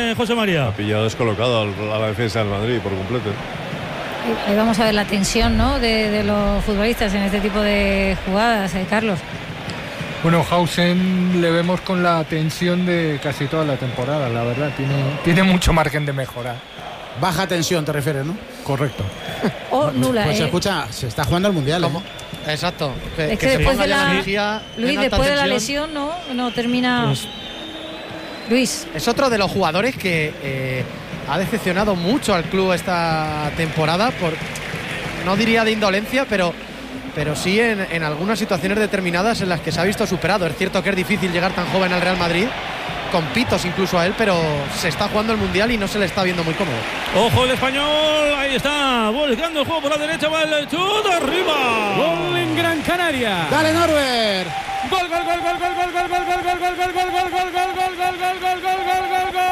José María. Ha pillado descolocado a la defensa del Madrid por completo. Ahí vamos a ver la tensión, ¿no?, de los futbolistas en este tipo de jugadas, Carlos. Bueno, Hausen le vemos con la tensión de casi toda la temporada, la verdad, tiene mucho margen de mejorar. Baja tensión, te refieres, ¿no? Correcto. O nula. Pues escucha, se está jugando al Mundial. ¿Cómo? Exacto. Es que después de la energía, Luis, después de la lesión, no termina. Pues, Luis. Es otro de los jugadores que ha decepcionado mucho al club esta temporada por, no diría de indolencia, pero sí en algunas situaciones determinadas en las que se ha visto superado. Es cierto que es difícil llegar tan joven al Real Madrid, con pitos incluso a él, pero se está jugando el Mundial y no se le está viendo muy cómodo. Ojo el Español, ahí está, volcando el juego por la derecha, va el chut arriba. Gol en Gran Canaria. Dale, Norbert. Gol, gol, gol, gol, gol, gol, gol, gol, gol, gol, gol, gol, gol, gol, gol, gol, gol, gol, gol, gol,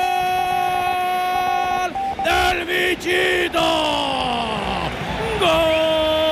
del bichito. Gol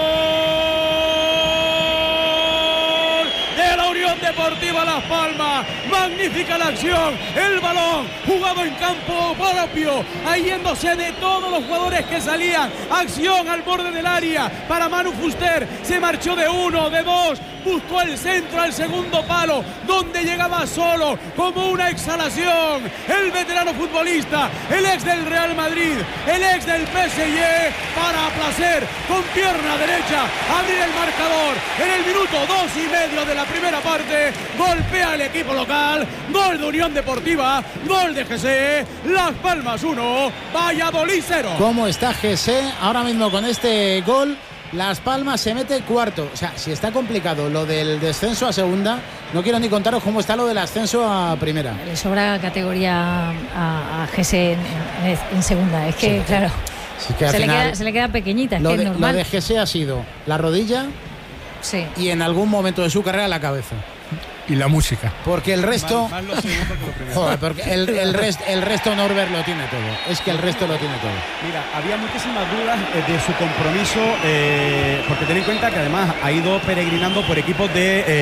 de la Unión Deportiva Las Palmas. Magnífica la acción, el balón jugado en campo propio, yéndose de todos los jugadores que salían. Acción al borde del área para Manu Fuster, se marchó de uno, de dos, buscó el centro al segundo palo, donde llegaba solo como una exhalación. El veterano futbolista, el ex del Real Madrid, el ex del PSG, para placer con pierna derecha, abrir el marcador en el minuto 2,5 de la primera parte. Golpea el equipo local. Gol de Unión Deportiva, gol de GC, Las Palmas 1, Valladolid 0. ¿Cómo está GC ahora mismo con este gol? Las Palmas se mete cuarto. O sea, si está complicado lo del descenso a segunda, no quiero ni contaros cómo está lo del ascenso a primera. Le sobra categoría a GC en segunda. Es que, sí, claro, sí, que se le queda pequeñita. Es que es normal. Lo de GC ha sido la rodilla, sí, y en algún momento de su carrera la cabeza. Y la música. Porque el resto. Más lo segundo que lo primero. Joder, porque el resto Norbert lo tiene todo. Es que el resto lo tiene todo. Mira, había muchísimas dudas de su compromiso, porque ten en cuenta que además ha ido peregrinando por equipos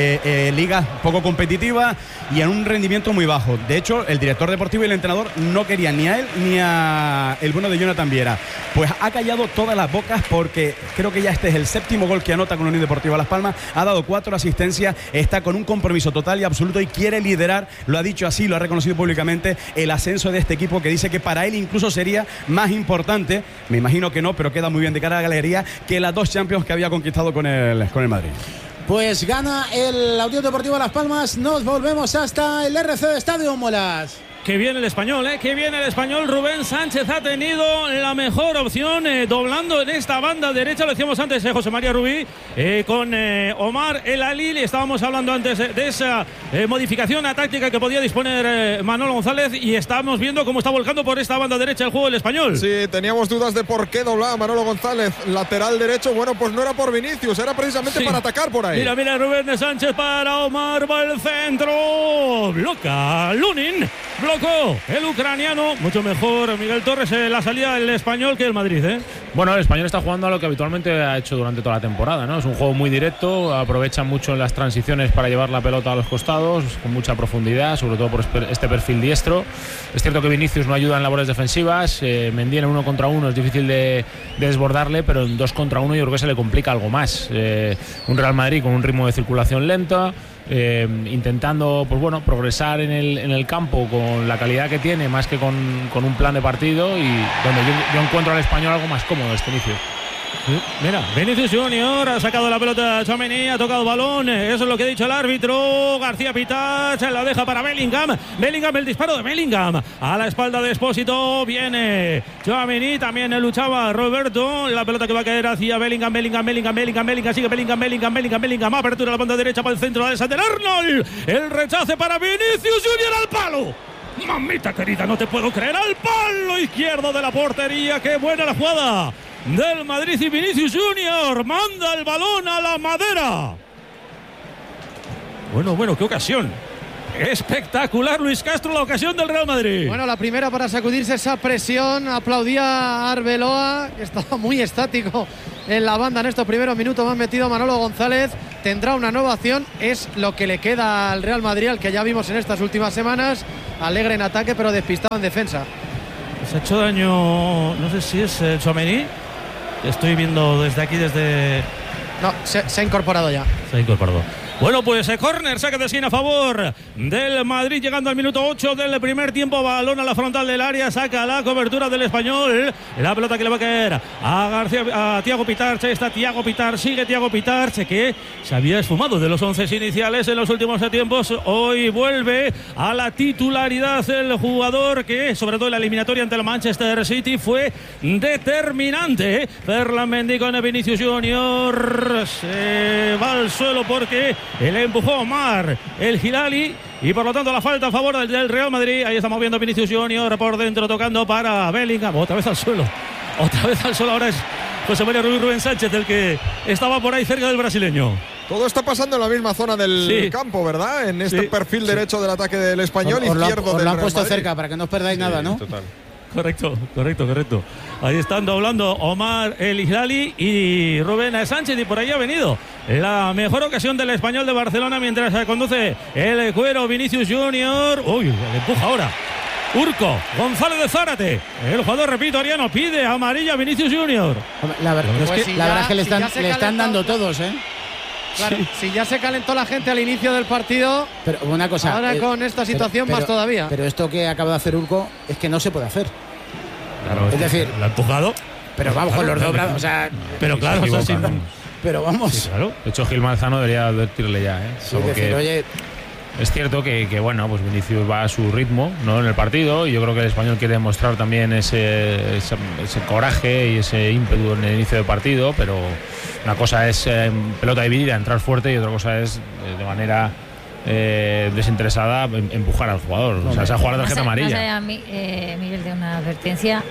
de ligas poco competitivas y en un rendimiento muy bajo. De hecho, el director deportivo y el entrenador no querían ni a él ni a el bueno de Jonathan Viera. Pues ha callado todas las bocas, porque creo que ya este es el séptimo gol que anota con Unión Deportiva Las Palmas. Ha dado 4 asistencias, está con un compromiso total y absoluto y quiere liderar, lo ha dicho así, lo ha reconocido públicamente, el ascenso de este equipo, que dice que para él incluso sería más importante, me imagino que no, pero queda muy bien de cara a la galería, que las 2 Champions que había conquistado con el Madrid. Pues gana el Unión Deportiva Las Palmas. Nos volvemos hasta el RC Estadio, Molas. Que viene el Español, que viene el Español. Rubén Sánchez ha tenido la mejor opción, doblando en esta banda derecha, lo decíamos antes, José María Rubí, con Omar El Alil. Estábamos hablando antes de esa modificación a táctica que podía disponer Manolo González, y estamos viendo cómo está volcando por esta banda derecha el juego del Español. Sí, teníamos dudas de por qué doblaba Manolo González lateral derecho. Bueno, pues no era por Vinicius, era precisamente para atacar por ahí. Mira Rubén Sánchez para Omar, va el centro, bloca Lunin. Blocó el ucraniano, mucho mejor Miguel Torres, la salida del Español que el Madrid, Bueno, el Español está jugando a lo que habitualmente ha hecho durante toda la temporada, ¿no? Es un juego muy directo, aprovechan mucho las transiciones para llevar la pelota a los costados, con mucha profundidad, sobre todo por este perfil diestro. Es cierto que Vinicius no ayuda en labores defensivas, Mendy en 1 contra 1 es difícil de desbordarle, pero en 2 contra 1 yo creo que se le complica algo más. Un Real Madrid con un ritmo de circulación lenta, intentando progresar en el campo con la calidad que tiene, más que con un plan de partido, y donde yo encuentro al Español algo más cómodo este inicio. Sí, mira, Vinicius Junior ha sacado la pelota, Tchouaméni ha tocado balón, eso es lo que ha dicho el árbitro. García Pitach la deja para Bellingham, el disparo de Bellingham a la espalda de Expósito, viene Tchouaméni, también luchaba Roberto, la pelota que va a caer hacia Bellingham, sigue Bellingham, apertura a la banda derecha para el centro de Alexander Arnold, el rechace para Vinicius Junior al palo. Mamita querida, no te puedo creer, al palo izquierdo de la portería. Qué buena la jugada del Madrid, y Vinicius Junior manda el balón a la madera. Bueno, qué ocasión. Espectacular, Luis Castro, la ocasión del Real Madrid. Bueno, la primera para sacudirse esa presión. Aplaudía a Arbeloa, que estaba muy estático en la banda en estos primeros minutos. Más metido Manolo González. Tendrá una nueva opción. Es lo que le queda al Real Madrid, al que ya vimos en estas últimas semanas. Alegre en ataque, pero despistado en defensa. Se ha hecho daño, no sé si es Tchouaméni. Estoy viendo desde aquí, desde... No, se ha incorporado ya. Se ha incorporado. Bueno, pues córner, saque de esquina a favor del Madrid, llegando al minuto 8 del primer tiempo. Balón a la frontal del área, saca la cobertura del Español. La pelota que le va a caer a García, a Thiago Pitarch. Está Thiago Pitarch, sigue Thiago Pitarch, que se había esfumado de los 11 iniciales en los últimos tiempos. Hoy vuelve a la titularidad el jugador que, sobre todo en la eliminatoria ante el Manchester City, fue determinante. Ferland Mendy con Vinicius Junior. Se va al suelo porque el empujó Omar el Hilali y por lo tanto la falta a favor del Real Madrid. Ahí estamos viendo a Vinicius Junior por dentro tocando para Bellingham. Otra vez al suelo. Ahora es José María Rubén Sánchez el que estaba por ahí cerca del brasileño. Todo está pasando en la misma zona del campo, ¿verdad? En este perfil derecho del ataque del Español, izquierdo del lo han puesto Real Madrid. cerca para que no os perdáis nada, ¿no? Total. Correcto. Ahí están doblando Omar el Hilali y Rubén Sánchez, y por ahí ha venido la mejor ocasión del Español de Barcelona mientras se conduce el cuero Vinicius Junior. Uy, le empuja ahora Urco González de Zárate. El jugador, repito, Ariano, pide amarilla a Vinicius Junior. La verdad es que le están dando todos, ¿eh? Claro, si ya se calentó la gente al inicio del partido, pero una cosa, ahora con esta situación más todavía. Pero esto que acaba de hacer Urco es que no se puede hacer. Claro, es decir, lo ha empujado. Pero vamos con los dos brazos, o sea, pero claro, o sea, pero vamos. Sí, claro. De hecho, Gil Manzano debería advertirle ya, ¿eh? Sí, decir, oye, es cierto que bueno, pues Vinicius va a su ritmo, ¿no?, en el partido, y yo creo que el Español quiere demostrar también ese coraje y ese ímpetu en el inicio del partido, pero una cosa es pelota dividida, entrar fuerte, y otra cosa es de manera desinteresada empujar al jugador. O sea, esa jugada de tarjeta amarilla. Más allá, Miguel, de una advertencia.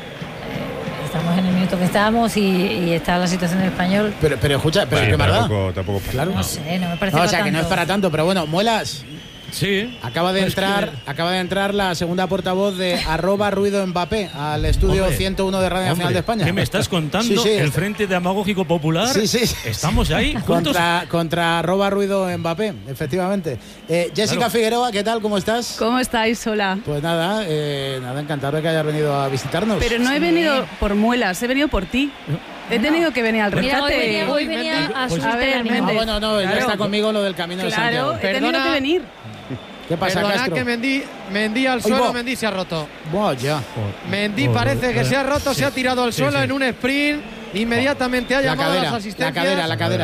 Estamos en el minuto que estamos y está la situación del Español. Pero escucha, pero qué maldad. Tampoco claro. No sé, no me parece. No, o sea, que no es para tanto, pero bueno, Muelas. Sí. Acaba de entrar la segunda portavoz de @RuidoMbappé al estudio 101 de Radio Nacional de España. ¿Qué me estás contando? Sí, el Frente Demagógico Popular. Sí. Estamos ahí juntos. Contra @RuidoMbappé, efectivamente. Jessica Figueroa, ¿qué tal? ¿Cómo estás? ¿Cómo estáis? Hola. Pues nada, encantado de que hayas venido a visitarnos. Pero no he venido por Muelas, he venido por ti. He tenido que venir al rescate. Hoy venía a ver, bueno, no, ya está conmigo lo del camino de Santiago. Claro, he tenido que venir. ¿Qué pasa, Castro? Que Mendy al suelo, Mendy se ha roto. Ya. Mendy parece que se ha roto, se ha tirado al suelo en un sprint. Inmediatamente ha llamado a las asistencias.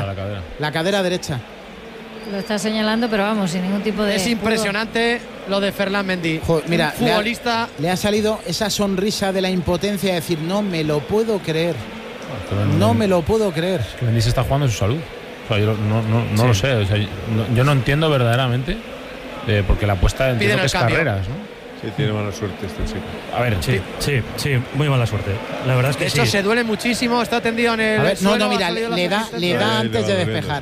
La cadera derecha. Lo está señalando, pero vamos, sin ningún tipo de... Es impresionante lo de Ferland Mendy. Mira, futbolista. Le ha salido esa sonrisa de la impotencia de decir, no me lo puedo creer. No me lo puedo creer. Es que Mendy se está jugando su salud. O sea, yo no lo sé. O sea, yo no entiendo verdaderamente. Porque la apuesta entiendo que es carreras, ¿no? Sí, tiene mala suerte este chico. A ver, sí, muy mala suerte. La verdad es que de hecho, se duele muchísimo, está tendido en el suelo. Mira, le da antes de despejar.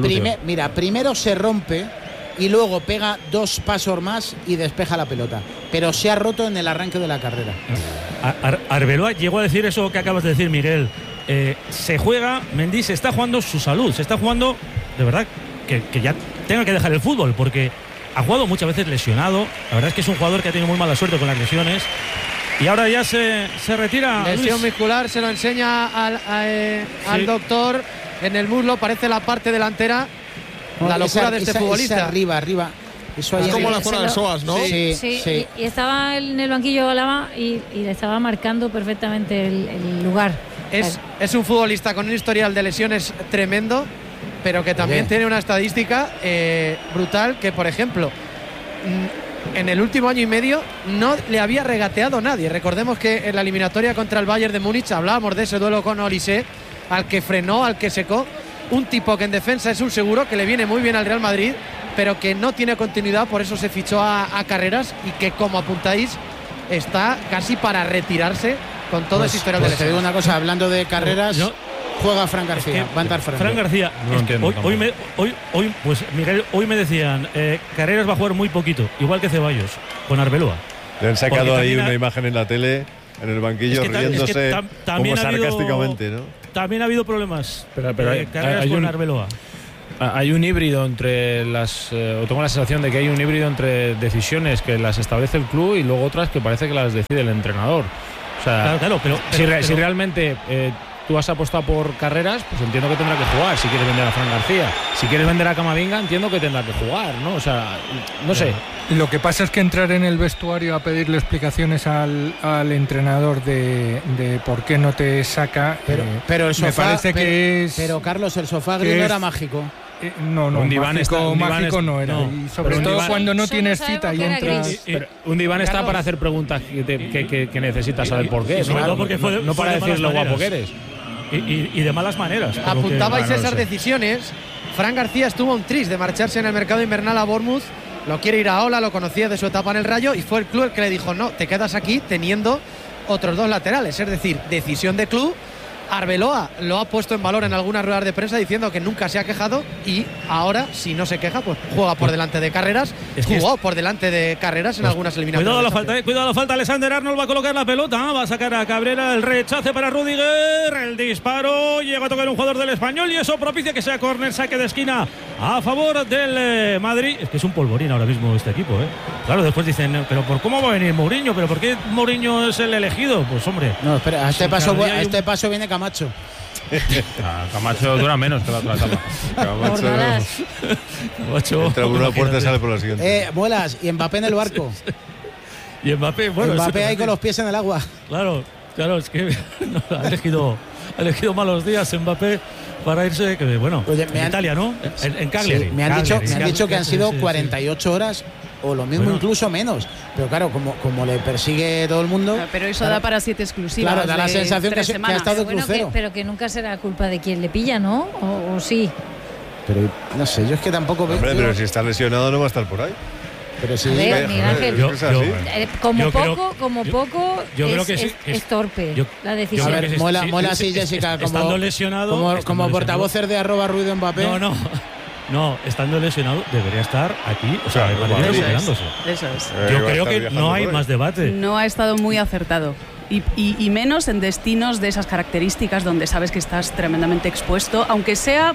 Primero se rompe y luego pega 2 pasos más y despeja la pelota. Pero se ha roto en el arranque de la carrera. Arbeloa llegó a decir eso que acabas de decir, Miguel. Se juega, Mendy se está jugando su salud, se está jugando, de verdad, que ya tenga que dejar el fútbol, porque ha jugado muchas veces lesionado. La verdad es que es un jugador que ha tenido muy mala suerte con las lesiones. Y ahora ya se retira. Lesión muscular, se lo enseña al doctor en el muslo, parece la parte delantera. La locura de este futbolista. Arriba. Eso es como la zona del psoas, ¿no? Sí. Y estaba en el banquillo Alaba y le estaba marcando perfectamente el lugar. Es un futbolista con un historial de lesiones tremendo, pero que también tiene una estadística brutal, que por ejemplo en el último año y medio no le había regateado nadie. Recordemos que en la eliminatoria contra el Bayern de Múnich hablábamos de ese duelo con Olise, al que frenó, al que secó. Un tipo que en defensa es un seguro, que le viene muy bien al Real Madrid, pero que no tiene continuidad, por eso se fichó a Carreras, y que, como apuntáis, está casi para retirarse con todo ese historial de lesiones. Te digo una cosa, hablando de Carreras, juega Fran García, va a entrar Fran García. Pues Miguel, hoy me decían, Carreras va a jugar muy poquito, igual que Ceballos, con Arbeloa. Le han sacado ahí una imagen en la tele, en el banquillo, riéndose como sarcásticamente, ¿no? también ha habido problemas. Pero carreras con Arbeloa. Hay un híbrido entre o tengo la sensación de que hay un híbrido entre decisiones que las establece el club y luego otras que parece que las decide el entrenador. O sea, claro, pero si realmente tú has apostado por carreras, pues entiendo que tendrá que jugar si quieres vender a Fran García. Si quieres vender a Camavinga, entiendo que tendrá que jugar, ¿no? O sea, no sé. Lo que pasa es que entrar en el vestuario a pedirle explicaciones al entrenador de por qué no te saca, pero el sofá, me parece que es... Pero Carlos, el sofá gris no era mágico. No, un diván mágico no era. No, y sobre todo diván, cuando no tienes cita y entras. Un diván está para hacer preguntas que necesitas saber por qué. No para decir lo guapo que eres. Y de malas maneras. Apuntabais esas decisiones. Fran García estuvo un tris de marcharse en el mercado invernal a Bournemouth. Lo quiere ir a Ola, lo conocía de su etapa en el Rayo y fue el club el que le dijo: no, te quedas aquí teniendo otros 2 laterales. Es decir, decisión de club. Arbeloa lo ha puesto en valor en algunas ruedas de prensa diciendo que nunca se ha quejado y ahora, si no se queja, pues juega por delante de carreras. Jugó por delante de carreras en algunas eliminatorias. Cuidado la falta. Alexander Arnold va a colocar la pelota, va a sacar a Cabrera, el rechace para Rudiger, el disparo, llega a tocar un jugador del Español y eso propicia que sea córner, saque de esquina a favor del Madrid. Es que es un polvorín ahora mismo este equipo, ¿eh? Claro, después dicen, pero ¿por cómo va a venir Mourinho? ¿Pero por qué Mourinho es el elegido? Pues hombre. No, espera, a este paso viene Camacho. Camacho dura menos que la otra etapa. Camacho entra por una puerta y sale por la siguiente. Muelas, y Mbappé en el barco. Y Mbappé, bueno. Mbappé ahí con los pies en el agua. Claro, es que ha elegido malos días Mbappé para irse, que bueno, Oye, en Italia, ¿no? En Cagliari. Sí, me han dicho que han sido 48 horas o lo mismo, incluso menos. Pero claro, como le persigue todo el mundo. Pero eso da para 7 exclusivas. Claro, da la sensación que ha estado crucero. Pero que nunca será culpa de quien le pilla, ¿no? O sí. Pero no sé, yo es que tampoco veo. Hombre, pero si está lesionado no va a estar por ahí. Pero sí, Miguel Ángel, como poco yo creo que es torpe la decisión. A ver, mola así, Jessica, estando lesionado, como portavoces de @ruido Mbappé. No, estando lesionado debería estar aquí, o sea, recuperándose. Eso es. Yo creo que no hay más debate. No ha estado muy acertado. Y menos en destinos de esas características donde sabes que estás tremendamente expuesto, aunque sea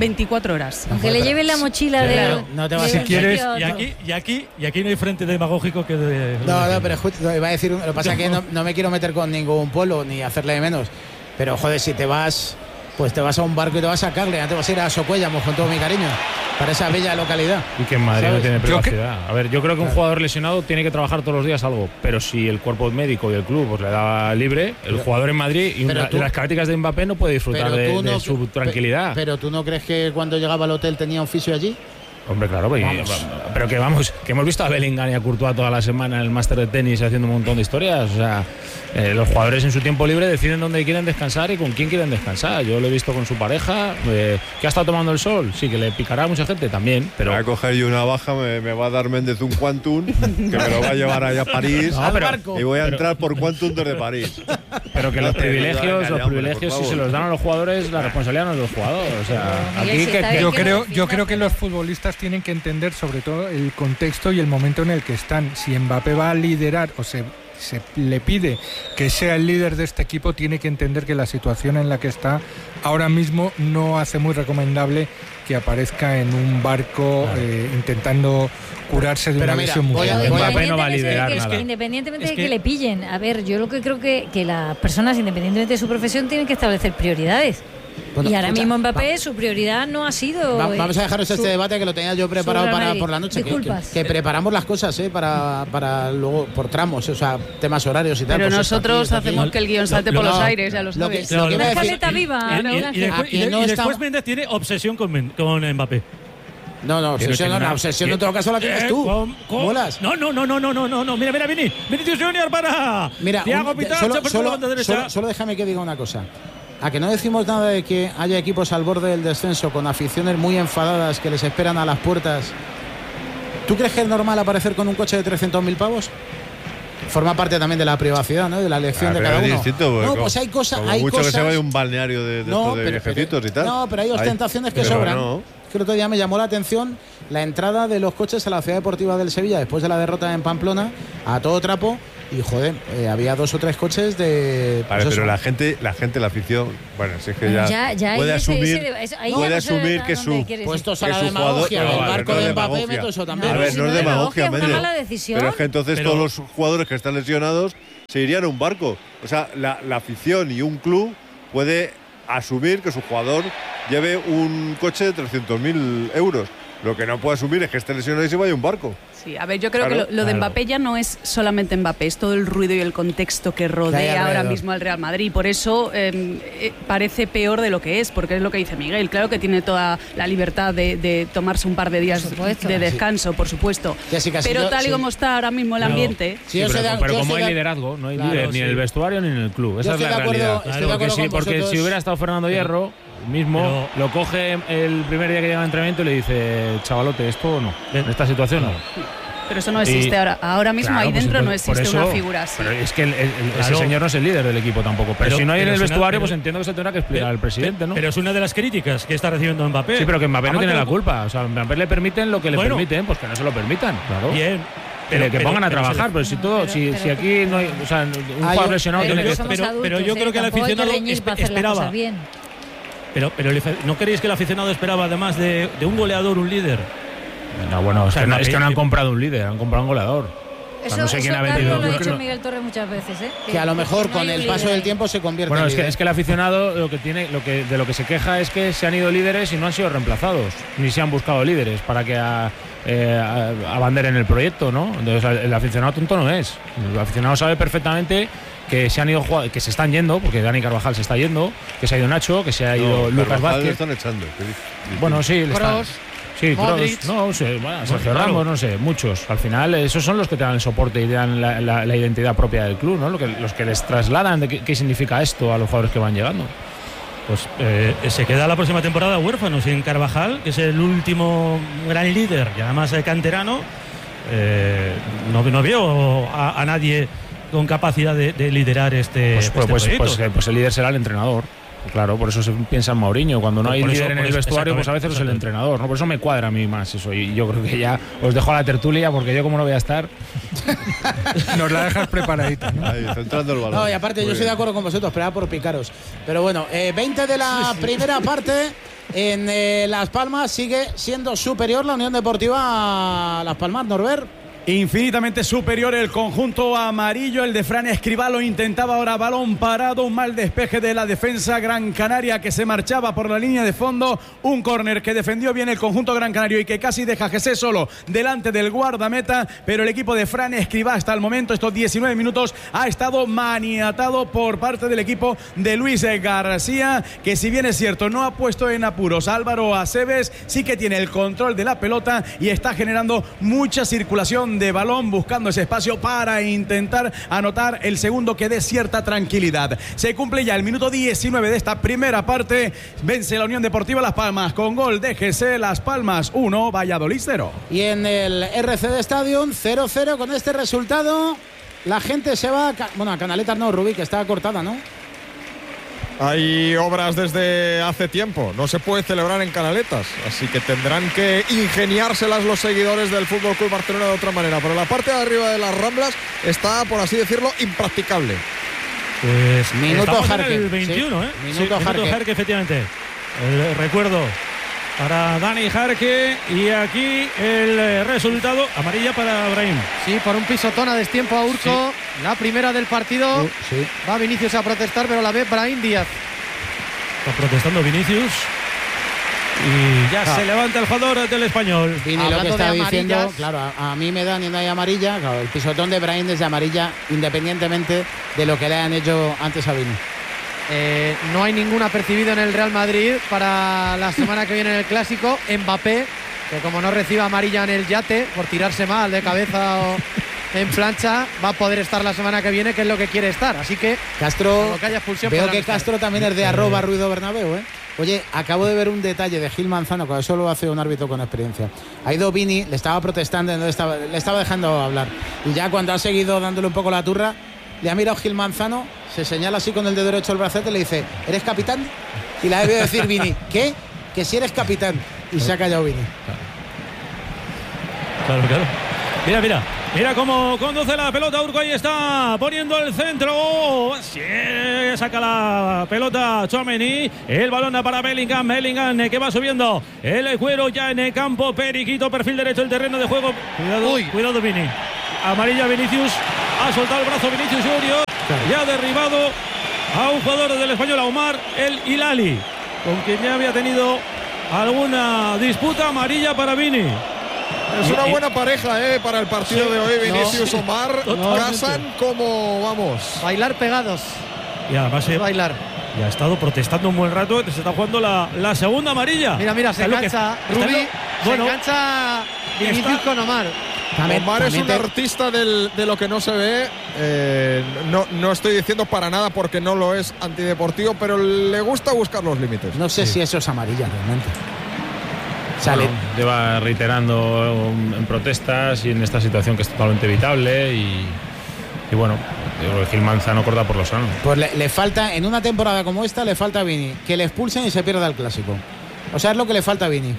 24 horas. Aunque le lleven la mochila de... No te vas si quieres. Y aquí no hay frente demagógico que... No, pero justo iba a decir... Lo que pasa es que no me quiero meter con ningún pueblo ni hacerle de menos. Pero joder, si te vas... Pues te vas a un barco y te vas a Cagliari, te vas a ir a Socuéllamos con todo mi cariño, para esa bella localidad. Y que en Madrid no tiene privacidad. A ver, yo creo que un jugador lesionado tiene que trabajar todos los días algo, pero si el cuerpo médico y el club pues le da libre, el jugador en Madrid y las características de Mbappé no puede disfrutar de su tranquilidad. Pero ¿tú no crees que cuando llegaba al hotel tenía un fisio allí? Hombre, claro, pero que hemos visto a Bellingham y a Courtois toda la semana en el máster de tenis haciendo un montón de historias. O sea, los jugadores en su tiempo libre deciden dónde quieren descansar y con quién quieren descansar. Yo lo he visto con su pareja, que ha estado tomando el sol, sí, que le picará a mucha gente también. Pero voy a coger yo una baja, me va a dar Méndez un Quantum, que me lo va a llevar allá a París, y voy a entrar por Quantum desde París. Pero que los privilegios si se los dan a los jugadores, la responsabilidad no es del jugador. O sea, aquí yo creo que los futbolistas tienen que entender sobre todo el contexto y el momento en el que están. Si Mbappé va a liderar o se le pide que sea el líder de este equipo, tiene que entender que la situación en la que está ahora mismo no hace muy recomendable que aparezca en un barco intentando curarse de una lesión muscular. Mbappé no va a liderar nada. Independientemente de que le pillen, a ver, yo lo que creo que las personas, independientemente de su profesión, tienen que establecer prioridades. Y ahora mismo Mbappé, su prioridad no ha sido... Vamos a dejaros este debate que lo tenía yo preparado para por la noche. Que preparamos las cosas para luego por tramos, o sea, temas horarios y tal. Pero pues nosotros hacemos que el guión salte por los aires, ya lo sabes. Una escaleta viva. Y después Méndez tiene obsesión con Mbappé. No, obsesión en todo caso la tienes tú. ¿Molas? No. Mira, Vinicius Junior para Thiago Pitach. Solo déjame que diga una cosa. A que no decimos nada de que haya equipos al borde del descenso con aficiones muy enfadadas que les esperan a las puertas. ¿Tú crees que es normal aparecer con un coche de 300.000 pavos? Forma parte también de la privavacidad, ¿no? De la elección de cada uno. Distinto, no, pues hay cosas. Hay mucho cosas, que se vaya un balneario de viejecitos y tal. No, pero hay ostentaciones que sobran. Que el otro día me llamó la atención la entrada de los coches a la ciudad deportiva del Sevilla después de la derrota en Pamplona a todo trapo. y joder, había 2 o 3 coches de... Vale, pero la gente, la afición, bueno, si es que ya puede asumir que su puestos a la demagogia, el barco de Mbappé meto eso también. A ver, no es demagogia, pero es que entonces todos los jugadores que están lesionados se irían a un barco. O sea, la afición y un club puede asumir que su jugador lleve un coche de 300.000 euros. Lo que no puede asumir es que esté lesionado y se vaya a un barco. Sí, a ver, yo creo que lo de Mbappé ya no es solamente Mbappé, es todo el ruido y el contexto que rodea ahora mismo al Real Madrid. Por eso parece peor de lo que es, porque es lo que dice Miguel. Claro que tiene toda la libertad de tomarse un par de días de descanso, por supuesto. Pero tal y como está ahora mismo el ambiente... Pero como hay liderazgo, no hay líder ni en el vestuario ni en el club. Esa es la realidad. Porque si hubiera estado Fernando Hierro... mismo lo coge el primer día que llega al entrenamiento y le dice, chavalote, esto o no, en esta situación no. Pero eso no existe ahora mismo, ahí dentro no existe una figura así. Pero es que ese señor no es el líder del equipo tampoco. Pero si no hay en el vestuario, pues entiendo que se tendrá que explicar al presidente, ¿no? Pero es una de las críticas que está recibiendo Mbappé. Sí, pero que Mbappé no tiene la culpa. O sea, a Mbappé le permiten lo que le permiten, pues que no se lo permitan, claro. Bien. Que pongan a trabajar, pero si aquí no hay, o sea, un jugador lesionado tiene que... Pero yo creo que el aficionado esperaba... Pero ¿no queréis que el aficionado esperaba, además de un goleador, un líder? No, bueno, es que no han comprado un líder, han comprado un goleador. Eso, no sé quién ha vendido. Lo ha dicho Miguel Torres muchas veces, que a lo mejor con el paso del tiempo se convierte en líder. Bueno, es que el aficionado de lo que se queja es que se han ido líderes y no han sido reemplazados, ni se han buscado líderes para que abanderen el proyecto, ¿no? Entonces el aficionado tonto no es. El aficionado sabe perfectamente que se han ido que se están yendo, porque Dani Carvajal se está yendo, que se ha ido Nacho, que se ha ido Lucas Vázquez. Le están echando. Bueno, sí, le están. Sí, Modric. No sé, bueno, Sergio Ramos, no sé, muchos. Al final, esos son los que te dan el soporte y te dan la identidad propia del club, ¿no? Los que les trasladan de qué significa esto a los jugadores que van llegando. Pues se queda la próxima temporada huérfano sin Carvajal, que es el último gran líder y además canterano. No veo a nadie con capacidad de liderar este proyecto. Pues el líder será el entrenador. Claro, por eso se piensa en Mourinho. Cuando no hay líder en el vestuario, pues a veces es el entrenador, ¿no? Por eso me cuadra a mí más eso. Y yo creo que ya os dejo a la tertulia, porque yo como no voy a estar... Nos la dejas preparadita, ¿no? Ahí, centrando el balón. No, y aparte yo estoy de acuerdo con vosotros, esperaba por picaros. Pero bueno, 20 de la primera parte. En Las Palmas sigue siendo superior la Unión Deportiva a Las Palmas, Norbert. Infinitamente superior el conjunto amarillo. El de Fran Escribá lo intentaba, ahora balón parado, un mal despeje de la defensa Gran Canaria que se marchaba por la línea de fondo, un córner que defendió bien el conjunto Gran Canario y que casi deja a Jesé solo delante del guardameta, pero el equipo de Fran Escribá hasta el momento, estos 19 minutos, ha estado maniatado por parte del equipo de Luis García, que si bien es cierto no ha puesto en apuros a Álvaro Aceves, sí que tiene el control de la pelota y está generando mucha circulación de balón, buscando ese espacio para intentar anotar el segundo que dé cierta tranquilidad. Se cumple ya el minuto 19 de esta primera parte. Vence la Unión Deportiva Las Palmas con gol de GC. Las Palmas 1, Valladolid 0. Y en el RCD Stadium 0-0 con este resultado. La gente se va a Canaletas no, Rubí, que está cortada, ¿no? Hay obras desde hace tiempo, no se puede celebrar en Canaletas, así que tendrán que ingeniárselas los seguidores del FC Barcelona de otra manera. Pero la parte de arriba de las Ramblas está, por así decirlo, impracticable. Pues minuto Jarque. El 21, sí. Minuto Jarque, efectivamente. El recuerdo para Dani Jarque, y aquí el resultado, amarilla para Brahim. Sí, por un pisotón a destiempo a Urco. Sí. La primera del partido. Sí. Va Vinicius a protestar, pero la ve Brahim Díaz. Está protestando Vinicius. Y ya se levanta el jugador del Español. Vini, lo que está diciendo, claro, a mí me da ni una amarilla. Claro, el pisotón de Brahim es de amarilla, independientemente de lo que le hayan hecho antes a Vini. No hay ningún apercibido en el Real Madrid para la semana que viene en el Clásico. Mbappé, que como no reciba amarilla en el yate por tirarse mal de cabeza o en plancha, va a poder estar la semana que viene, que es lo que quiere estar. Así que Castro, que haya expulsión, veo que Castro también es de @Ruido Bernabéu, ¿eh? Oye, acabo de ver un detalle de Gil Manzano, que eso lo hace un árbitro con experiencia. Ha ido Vini, le estaba protestando, le estaba dejando hablar. Y ya cuando ha seguido dándole un poco la turra, le ha mirado Gil Manzano, se señala así con el dedo derecho el bracete y le dice: ¿eres capitán? Y le ha debido decir Vini: ¿qué? Que si eres capitán. Y se ha callado Vini. Claro. Mira. Mira cómo conduce la pelota Urco, ahí está poniendo el centro. Sí, saca la pelota Tchouaméni. El balón para Bellingham. Bellingham que va subiendo el cuero ya en el campo. Periquito, perfil derecho, el terreno de juego. Cuidado Vini. Amarilla Vinicius. Ha soltado el brazo Vinicius Junior. Ya ha derribado a un jugador del Español, a Omar El Hilali, con quien ya había tenido alguna disputa. Amarilla para Vini. Es una buena pareja para el partido de hoy. Vinicius, Omar, casan como, vamos, bailar pegados. Y además bailar. Y ha estado protestando un buen rato. Se está jugando la segunda amarilla. Mira, se engancha Rubí. Se engancha Vinicius con Omar. Omar es un artista de lo que no se ve. No estoy diciendo para nada porque no lo es antideportivo, pero le gusta buscar los límites. No sé si eso es amarilla realmente. Bueno, lleva reiterando en protestas y en esta situación que es totalmente evitable y bueno, Gil Manzano corta por lo sano. Pues le falta, en una temporada como esta, le falta a Vini que le expulsen y se pierda el clásico. O sea, es lo que le falta a Vini.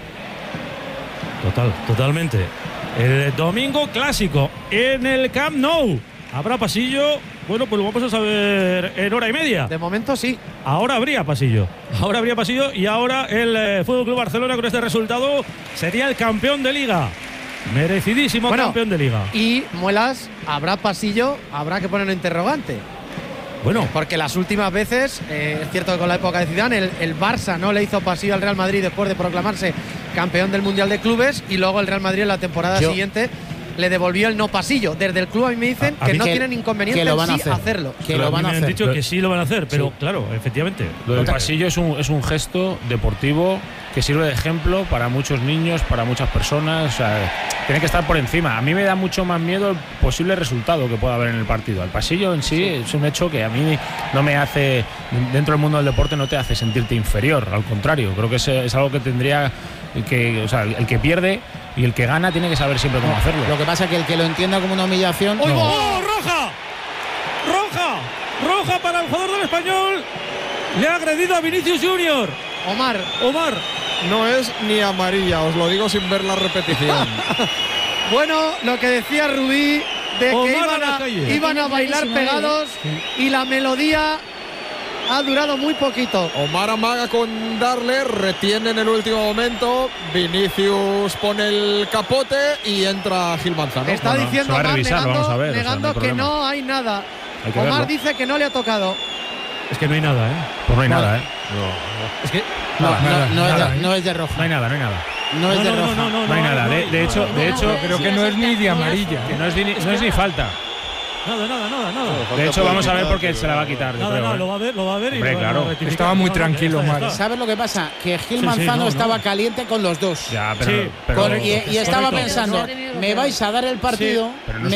Totalmente. El domingo clásico en el Camp Nou. ¿Habrá pasillo? Bueno, pues lo vamos a saber en hora y media. De momento sí. Ahora habría pasillo. Y ahora el Fútbol Club Barcelona con este resultado sería el campeón de Liga. Merecidísimo campeón de Liga. Y Muelas, ¿habrá pasillo? Habrá que poner un interrogante. Bueno, porque las últimas veces, es cierto que con la época de Zidane, el Barça no le hizo pasillo al Real Madrid después de proclamarse campeón del Mundial de Clubes, y luego el Real Madrid en la temporada siguiente le devolvió el no pasillo. Desde el club a mí me dicen que no tienen inconveniente en sí hacerlo. Que lo van a hacer. Me han dicho que sí lo van a hacer, pero claro, efectivamente. Lo del pasillo es un gesto deportivo que sirve de ejemplo para muchos niños, para muchas personas. O sea, tiene que estar por encima. A mí me da mucho más miedo el posible resultado que pueda haber en el partido. El pasillo en sí es un hecho que a mí no me hace, dentro del mundo del deporte, no te hace sentirte inferior. Al contrario, creo que es algo que tendría que, o sea, el que pierde y el que gana tiene que saber siempre cómo hacerlo. Lo que pasa es que el que lo entienda como una humillación. ¡Oh, roja para el jugador del Español! Le ha agredido a Vinicius Junior. Omar. No es ni amarilla, os lo digo sin ver la repetición. Bueno, lo que decía Rubí de que iban a bailar pegados y la melodía ha durado muy poquito. Omar amaga con darle, retiene en el último momento. Vinicius pone el capote y entra Gil Manzano. Está diciendo Omar negando que no hay nada. Omar dice que no le ha tocado. Es que no hay nada, Pues no hay nada, No. Es que no es de rojo. No hay nada. No es de rojo. No hay nada. De hecho, creo que no es ni de amarilla. Que no es ni falta. Nada. De hecho, vamos a ver porque se la va a quitar. Lo va a ver. Hombre, claro. Estaba muy tranquilo, Omar. ¿Sabes lo que pasa? Que Gil Manzano estaba caliente con los dos. Ya, pero y estaba pensando, me vais a dar el partido,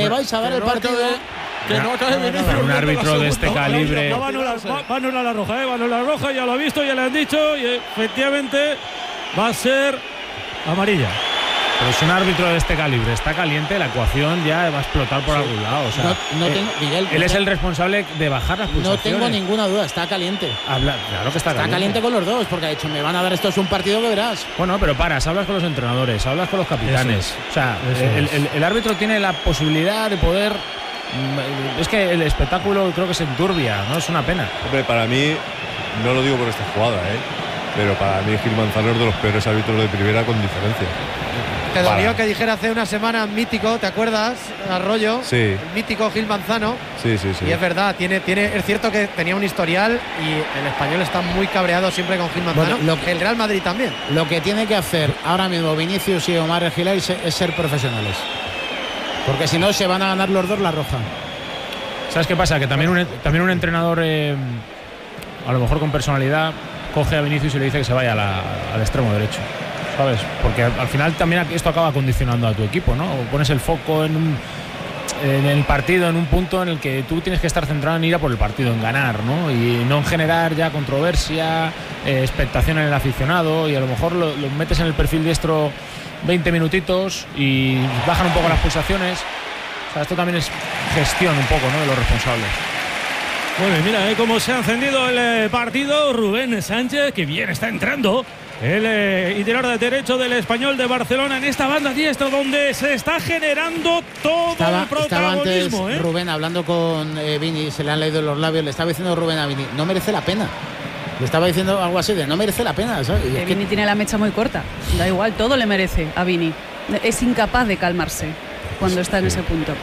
que no acabe Vinicius. Un árbitro de este calibre. Va a anular la roja, va a anular la roja, ya lo ha visto, ya le han dicho, y efectivamente va a ser amarilla. Pero si un árbitro de este calibre está caliente, la ecuación ya va a explotar por algún lado. O sea, Miguel, él es el responsable de bajar las pulsaciones. No tengo ninguna duda, está caliente. Claro que está caliente con los dos, porque ha dicho, me van a dar esto, es un partido que verás. Bueno, pero hablas con los entrenadores, hablas con los capitanes. O sea, el árbitro tiene la posibilidad de poder. Es que el espectáculo creo que se enturbia, ¿no? Es una pena. Hombre, para mí, no lo digo por esta jugada, pero para mí Gil Manzano es de los peores árbitros de primera con diferencia. Te dolió que dijera hace una semana mítico, ¿te acuerdas? Arroyo, sí. El mítico Gil Manzano. Sí. Y es verdad, es cierto que tenía un historial y el Español está muy cabreado siempre con Gil Manzano. Bueno, el Real Madrid también. Lo que tiene que hacer ahora mismo Vinicius y Omar El Hilali es ser profesionales. Porque si no, se van a ganar los dos la roja. ¿Sabes qué pasa? Que también un entrenador, a lo mejor con personalidad, coge a Vinicius y le dice que se vaya al extremo derecho. ¿Sabes? Porque al final también esto acaba condicionando a tu equipo, ¿no? O pones el foco en el partido, en un punto en el que tú tienes que estar centrado en ir a por el partido, en ganar, ¿no? Y no en generar ya controversia, expectación en el aficionado, y a lo mejor lo metes en el perfil diestro 20 minutitos y bajan un poco las pulsaciones. O sea, esto también es gestión un poco, ¿no?, de los responsables. Bueno, y mira cómo se ha encendido el partido. Rubén Sánchez, que bien está entrando el interior de derecho del Español de Barcelona en esta banda diestra donde se está generando todo el protagonismo. Estaba antes Rubén hablando con Vini, se le han leído los labios, le estaba diciendo Rubén a Vini, no merece la pena. Le estaba diciendo algo así de no merece la pena, ¿sabes? Vini tiene la mecha muy corta, da igual, todo le merece a Vini. Es incapaz de calmarse cuando está en ese punto.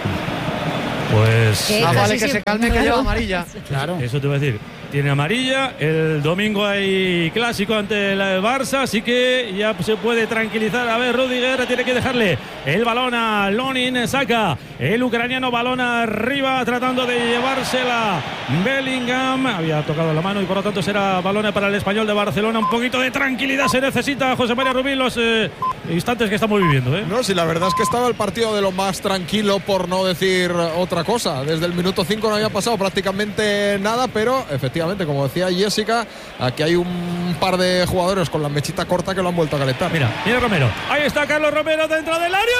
Pues vale que se calme, que lleva amarilla. Claro. Eso te voy a decir. Tiene amarilla, el domingo hay clásico ante el Barça, así que ya se puede tranquilizar. A ver, Rudiger tiene que dejarle el balón a Lonin, saca el ucraniano, balón arriba tratando de llevársela Bellingham, había tocado la mano y por lo tanto será balón para el Español de Barcelona. Un poquito de tranquilidad se necesita, José María Rubín, los instantes que estamos viviendo, ¿eh? No, sí, la verdad es que estaba el partido de lo más tranquilo, por no decir otra cosa. Desde el minuto 5 no había pasado prácticamente nada, pero efectivamente, como decía Jessica, aquí hay un par de jugadores con la mechita corta que lo han vuelto a calentar. Mira Romero, ahí está Carlos Romero dentro del área,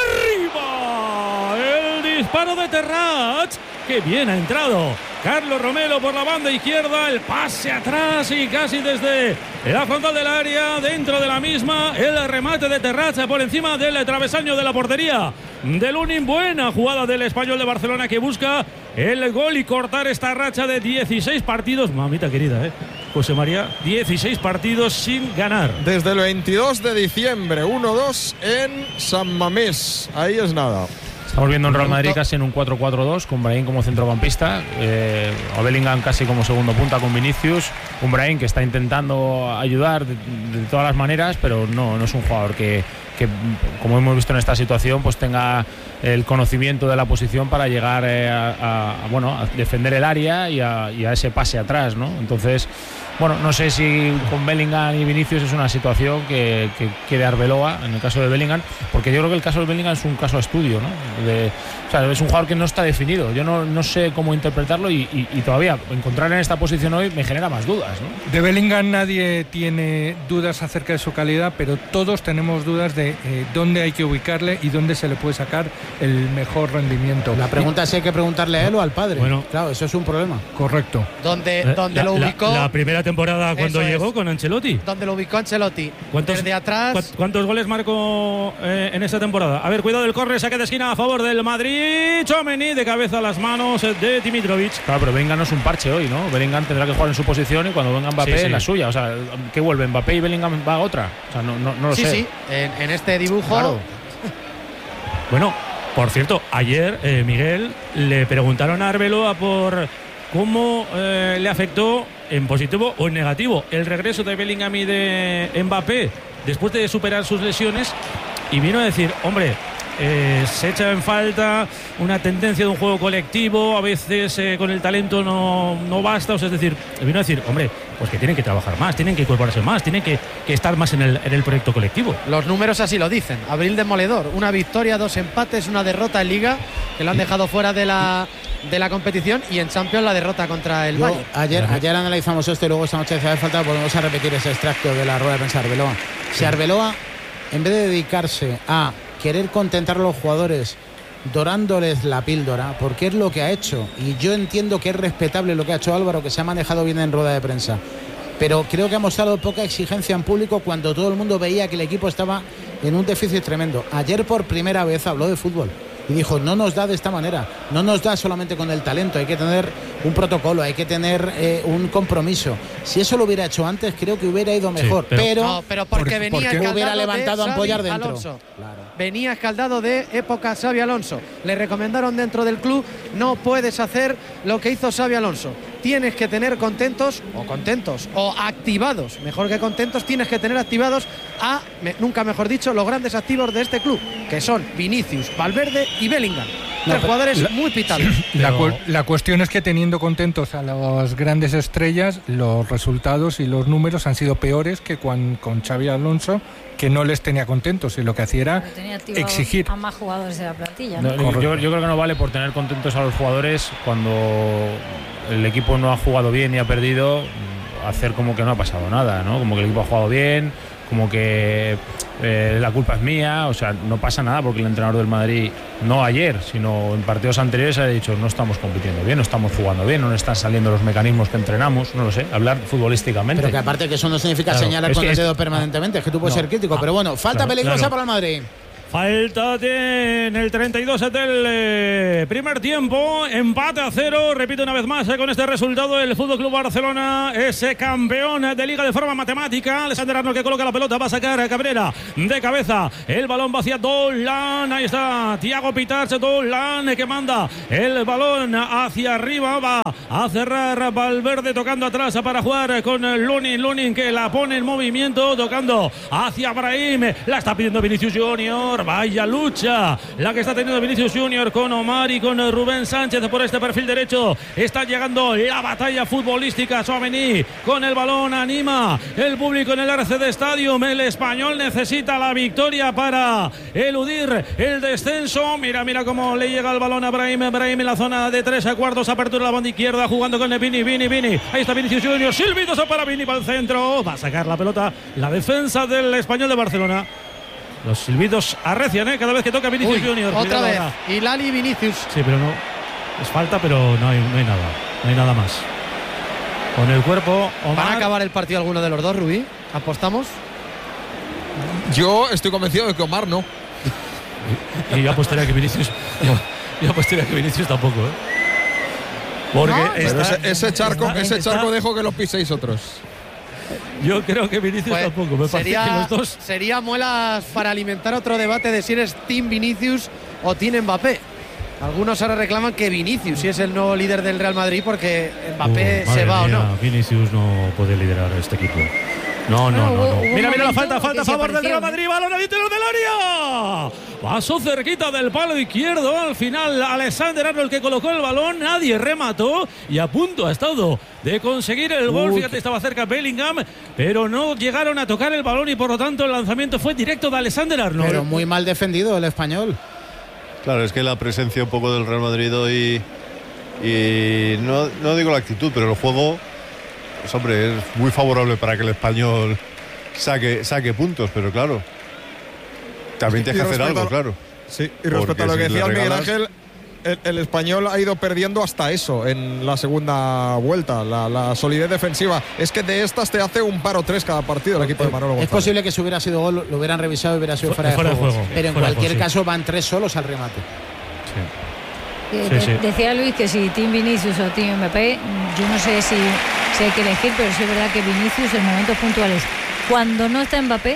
arriba el disparo de Terrats, que bien ha entrado Carlos Romero por la banda izquierda, el pase atrás y casi desde la frontal del área, dentro de la misma, el remate de Terrats por encima del travesaño de la portería de Lunin. Buena jugada del Español de Barcelona que busca el gol y cortar esta racha de 16 partidos, mamita querida, José María, 16 partidos sin ganar. Desde el 22 de diciembre, 1-2 en San Mamés, ahí es nada. Estamos viendo un Real Madrid casi en un 4-4-2, con Brahim como centrocampista, o Bellingham casi como segundo punta con Vinicius. Un Brahim que está intentando ayudar de todas las maneras, pero no es un jugador que, como hemos visto en esta situación, pues tenga el conocimiento de la posición para llegar a defender el área y a ese pase atrás, ¿no? Entonces, bueno, no sé si con Bellingham y Vinicius es una situación que quede Arbeloa en el caso de Bellingham, porque yo creo que el caso de Bellingham es un caso a estudio, ¿no? O sea, es un jugador que no está definido. Yo no sé cómo interpretarlo y todavía encontrar en esta posición hoy me genera más dudas, ¿no? De Bellingham nadie tiene dudas acerca de su calidad, pero todos tenemos dudas de dónde hay que ubicarle y dónde se le puede sacar el mejor rendimiento. La pregunta es si hay que preguntarle a él o al padre. Bueno, claro, eso es un problema. Correcto. ¿Dónde lo ubicó? La primera temporada cuando llegó con Ancelotti. ¿Dónde lo ubicó Ancelotti? Desde atrás. ¿Cuántos goles marcó en esta temporada? A ver, cuidado del córner, saque de esquina a favor del Madrid. Tchouaméni de cabeza a las manos de Dimitrovic. Claro, pero Bellingham no es un parche hoy, ¿no? Bellingham tendrá que jugar en su posición y cuando venga Mbappé en la suya. O sea, ¿qué vuelve? ¿Mbappé y Bellingham va a otra? O sea, no lo sé. Sí, en este dibujo. Claro. Bueno, por cierto, ayer Miguel le preguntaron a Arbeloa por cómo le afectó en positivo o en negativo el regreso de Bellingham y de Mbappé después de superar sus lesiones, y vino a decir, hombre, se echa en falta una tendencia de un juego colectivo, a veces con el talento no basta, o sea, es decir, vino a decir, hombre, pues que tienen que trabajar más, tienen que incorporarse más, tienen que estar más en el proyecto colectivo. Los números así lo dicen. Abril demoledor, una victoria, 2 empates, una derrota en Liga, que lo han dejado fuera de la competición, y en Champions la derrota contra el Bayern. Ayer analizamos esto y luego esta noche, si hace falta, volvemos a repetir ese extracto de la rueda de prensa de Arbeloa. Si Arbeloa, en vez de dedicarse a querer contentar a los jugadores dorándoles la píldora, porque es lo que ha hecho, y yo entiendo que es respetable lo que ha hecho Álvaro, que se ha manejado bien en rueda de prensa, pero creo que ha mostrado poca exigencia en público cuando todo el mundo veía que el equipo estaba en un déficit tremendo. Ayer por primera vez habló de fútbol y dijo, no nos da de esta manera, no nos da solamente con el talento, hay que tener un protocolo, hay que tener un compromiso. Si eso lo hubiera hecho antes, creo que hubiera ido mejor, pero porque venía escaldado, hubiera levantado de a apoyar Xavi dentro. Alonso. Claro. Venía escaldado de época Xavi Alonso. Le recomendaron dentro del club, no puedes hacer lo que hizo Xavi Alonso. Tienes que tener contentos o activados, mejor que contentos, tienes que tener activados nunca mejor dicho, los grandes activos de este club, que son Vinicius, Valverde y Bellingham. Tres jugadores muy pitados. La cuestión es que teniendo contentos a las grandes estrellas, los resultados y los números han sido peores que con Xavi Alonso, que no les tenía contentos y lo que hacía era exigir a más jugadores de la plantilla, ¿no? Yo creo que no vale por tener contentos a los jugadores cuando el equipo no ha jugado bien y ha perdido, hacer como que no ha pasado nada, ¿no? Como que el equipo ha jugado bien, como que la culpa es mía, o sea, no pasa nada porque el entrenador del Madrid, no ayer, sino en partidos anteriores, ha dicho no estamos compitiendo bien, no estamos jugando bien, no nos están saliendo los mecanismos que entrenamos, no lo sé, hablar futbolísticamente. Pero que aparte que eso no significa señalar con el dedo permanentemente, es que tú puedes ser crítico, pero bueno, falta peligrosa para el Madrid. Falta en el 32 del primer tiempo, empate a 0, repito una vez más, con este resultado el FC Barcelona es campeón de Liga de forma matemática. Alexander Arnold que coloca la pelota, va a sacar a Cabrera de cabeza, el balón va hacia Dolan, ahí está Thiago Pitarch, Dolan que manda el balón hacia arriba, va a cerrar Valverde tocando atrás para jugar con Lunin que la pone en movimiento, tocando hacia Brahim, la está pidiendo Vinicius Junior. Vaya lucha la que está teniendo Vinicius Junior con Omar y con Rubén Sánchez por este perfil derecho. Está llegando la batalla futbolística. Tchouaméni con el balón, anima el público en el RCD Stadium. El español necesita la victoria para eludir el descenso. Mira cómo le llega el balón a Brahim en la zona de 3 cuartos, apertura la banda izquierda jugando con Vini. Ahí está Vinicius Junior, silbitos para Vini, para el centro, va a sacar la pelota la defensa del Español de Barcelona. Los silbidos arrecian, cada vez que toca Vinicius Junior. Otra vez, y Lali Vinicius. Sí, pero no. Es falta, pero no hay nada. No hay nada más. Con el cuerpo, Omar. ¿Van a acabar el partido alguno de los dos, Rubí? ¿Apostamos? Yo estoy convencido de que Omar no. Y yo apostaría que Vinicius. Yo apostaría que Vinicius tampoco, Porque ¿no? Ese charco dejo que lo piséis otros. Yo creo que Vinicius tampoco. Me parece que los dos. Sería muelas para alimentar otro debate de si eres Team Vinicius o Team Mbappé. Algunos ahora reclaman que Vinicius si es el nuevo líder del Real Madrid porque Mbappé se va mía, o no. Vinicius no puede liderar este equipo. No. Mira la falta a favor del Real Madrid, balón al interior del área. Pasó cerquita del palo izquierdo. Al final Alexander Arnold que colocó el balón, nadie remató y a punto ha estado de conseguir el gol. Fíjate, estaba cerca Bellingham, pero no llegaron a tocar el balón y por lo tanto el lanzamiento fue directo de Alexander Arnold. Pero muy mal defendido el español. Claro, es que la presencia un poco del Real Madrid hoy y no digo la actitud, pero el juego, pues hombre, es muy favorable para que el español saque puntos, pero claro, también tienes que hacer algo, claro. Sí, y respecto a lo que decía Miguel Ángel, el español ha ido perdiendo hasta eso en la segunda vuelta, la solidez defensiva. Es que de estas te hace un paro 3 cada partido el equipo de Manolo González. Es posible que si hubiera sido gol, lo hubieran revisado y hubiera sido fuera de juego. Pero en cualquier caso van 3 solos al remate. Sí. Decía Luis que si Team Vinicius o Team Mbappé, yo no sé si hay que elegir, pero sí es verdad que Vinicius en momentos puntuales, cuando no está Mbappé,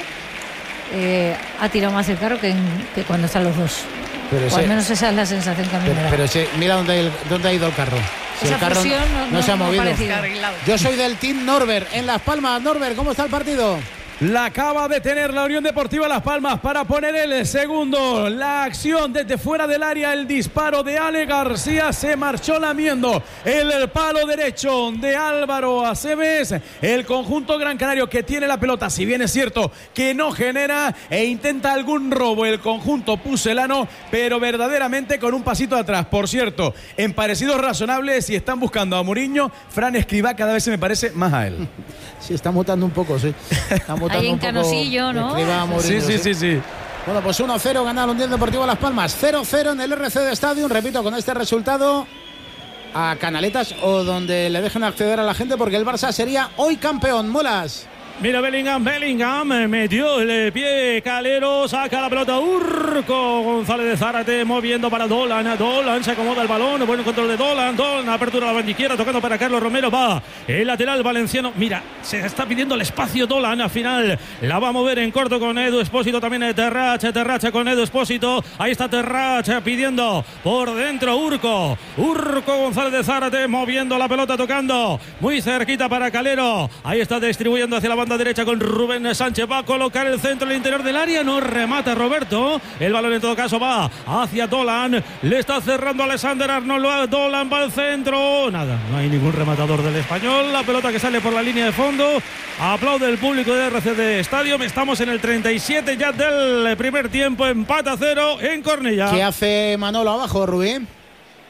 ha tirado más el carro que cuando están los dos. Pero o al menos esa es la sensación que a mí me da. Pero mira dónde ha ido el carro. Si esa el carro no se ha movido. Yo soy del Team Norbert en Las Palmas. Norbert, ¿cómo está el partido? La acaba de tener la Unión Deportiva Las Palmas para poner el segundo. La acción desde fuera del área, el disparo de Ale García se marchó lamiendo el palo derecho de Álvaro Aceves. El conjunto gran canario que tiene la pelota, si bien es cierto que no genera e intenta algún robo el conjunto pucelano, pero verdaderamente con un pasito atrás. Por cierto, en parecidos razonables, si están buscando a Mourinho, Fran Escribá cada vez se me parece más a él. Sí, está mutando un poco, sí. Ahí en Canosillo, ¿no? Sí. Bueno, pues 1-0 gana la Unión Deportiva Las Palmas. 0-0 en el RCD Stadium. Repito, con este resultado a Canaletas o donde le dejen acceder a la gente porque el Barça sería hoy campeón. Molas. Mira Bellingham, metió el pie Calero, saca la pelota Urco, González de Zárate moviendo para Dolan se acomoda el balón, buen control de Dolan, apertura a la banda izquierda, tocando para Carlos Romero, va el lateral valenciano, mira, se está pidiendo el espacio Dolan, al final la va a mover en corto con Edu Espósito, también Terrache con Edu Espósito, ahí está Terrache pidiendo por dentro Urco González de Zárate moviendo la pelota, tocando muy cerquita para Calero, ahí está distribuyendo hacia la banda derecha con Rubén Sánchez, va a colocar el centro al interior del área, no remata Roberto, el balón en todo caso va hacia Dolan, le está cerrando Alexander Arnold, Dolan va al centro, nada, no hay ningún rematador del español, la pelota que sale por la línea de fondo, aplaude el público de RCD Stadium, estamos en el 37 ya del primer tiempo, empate a 0 en Cornellà. ¿Qué hace Manolo abajo, Rubén?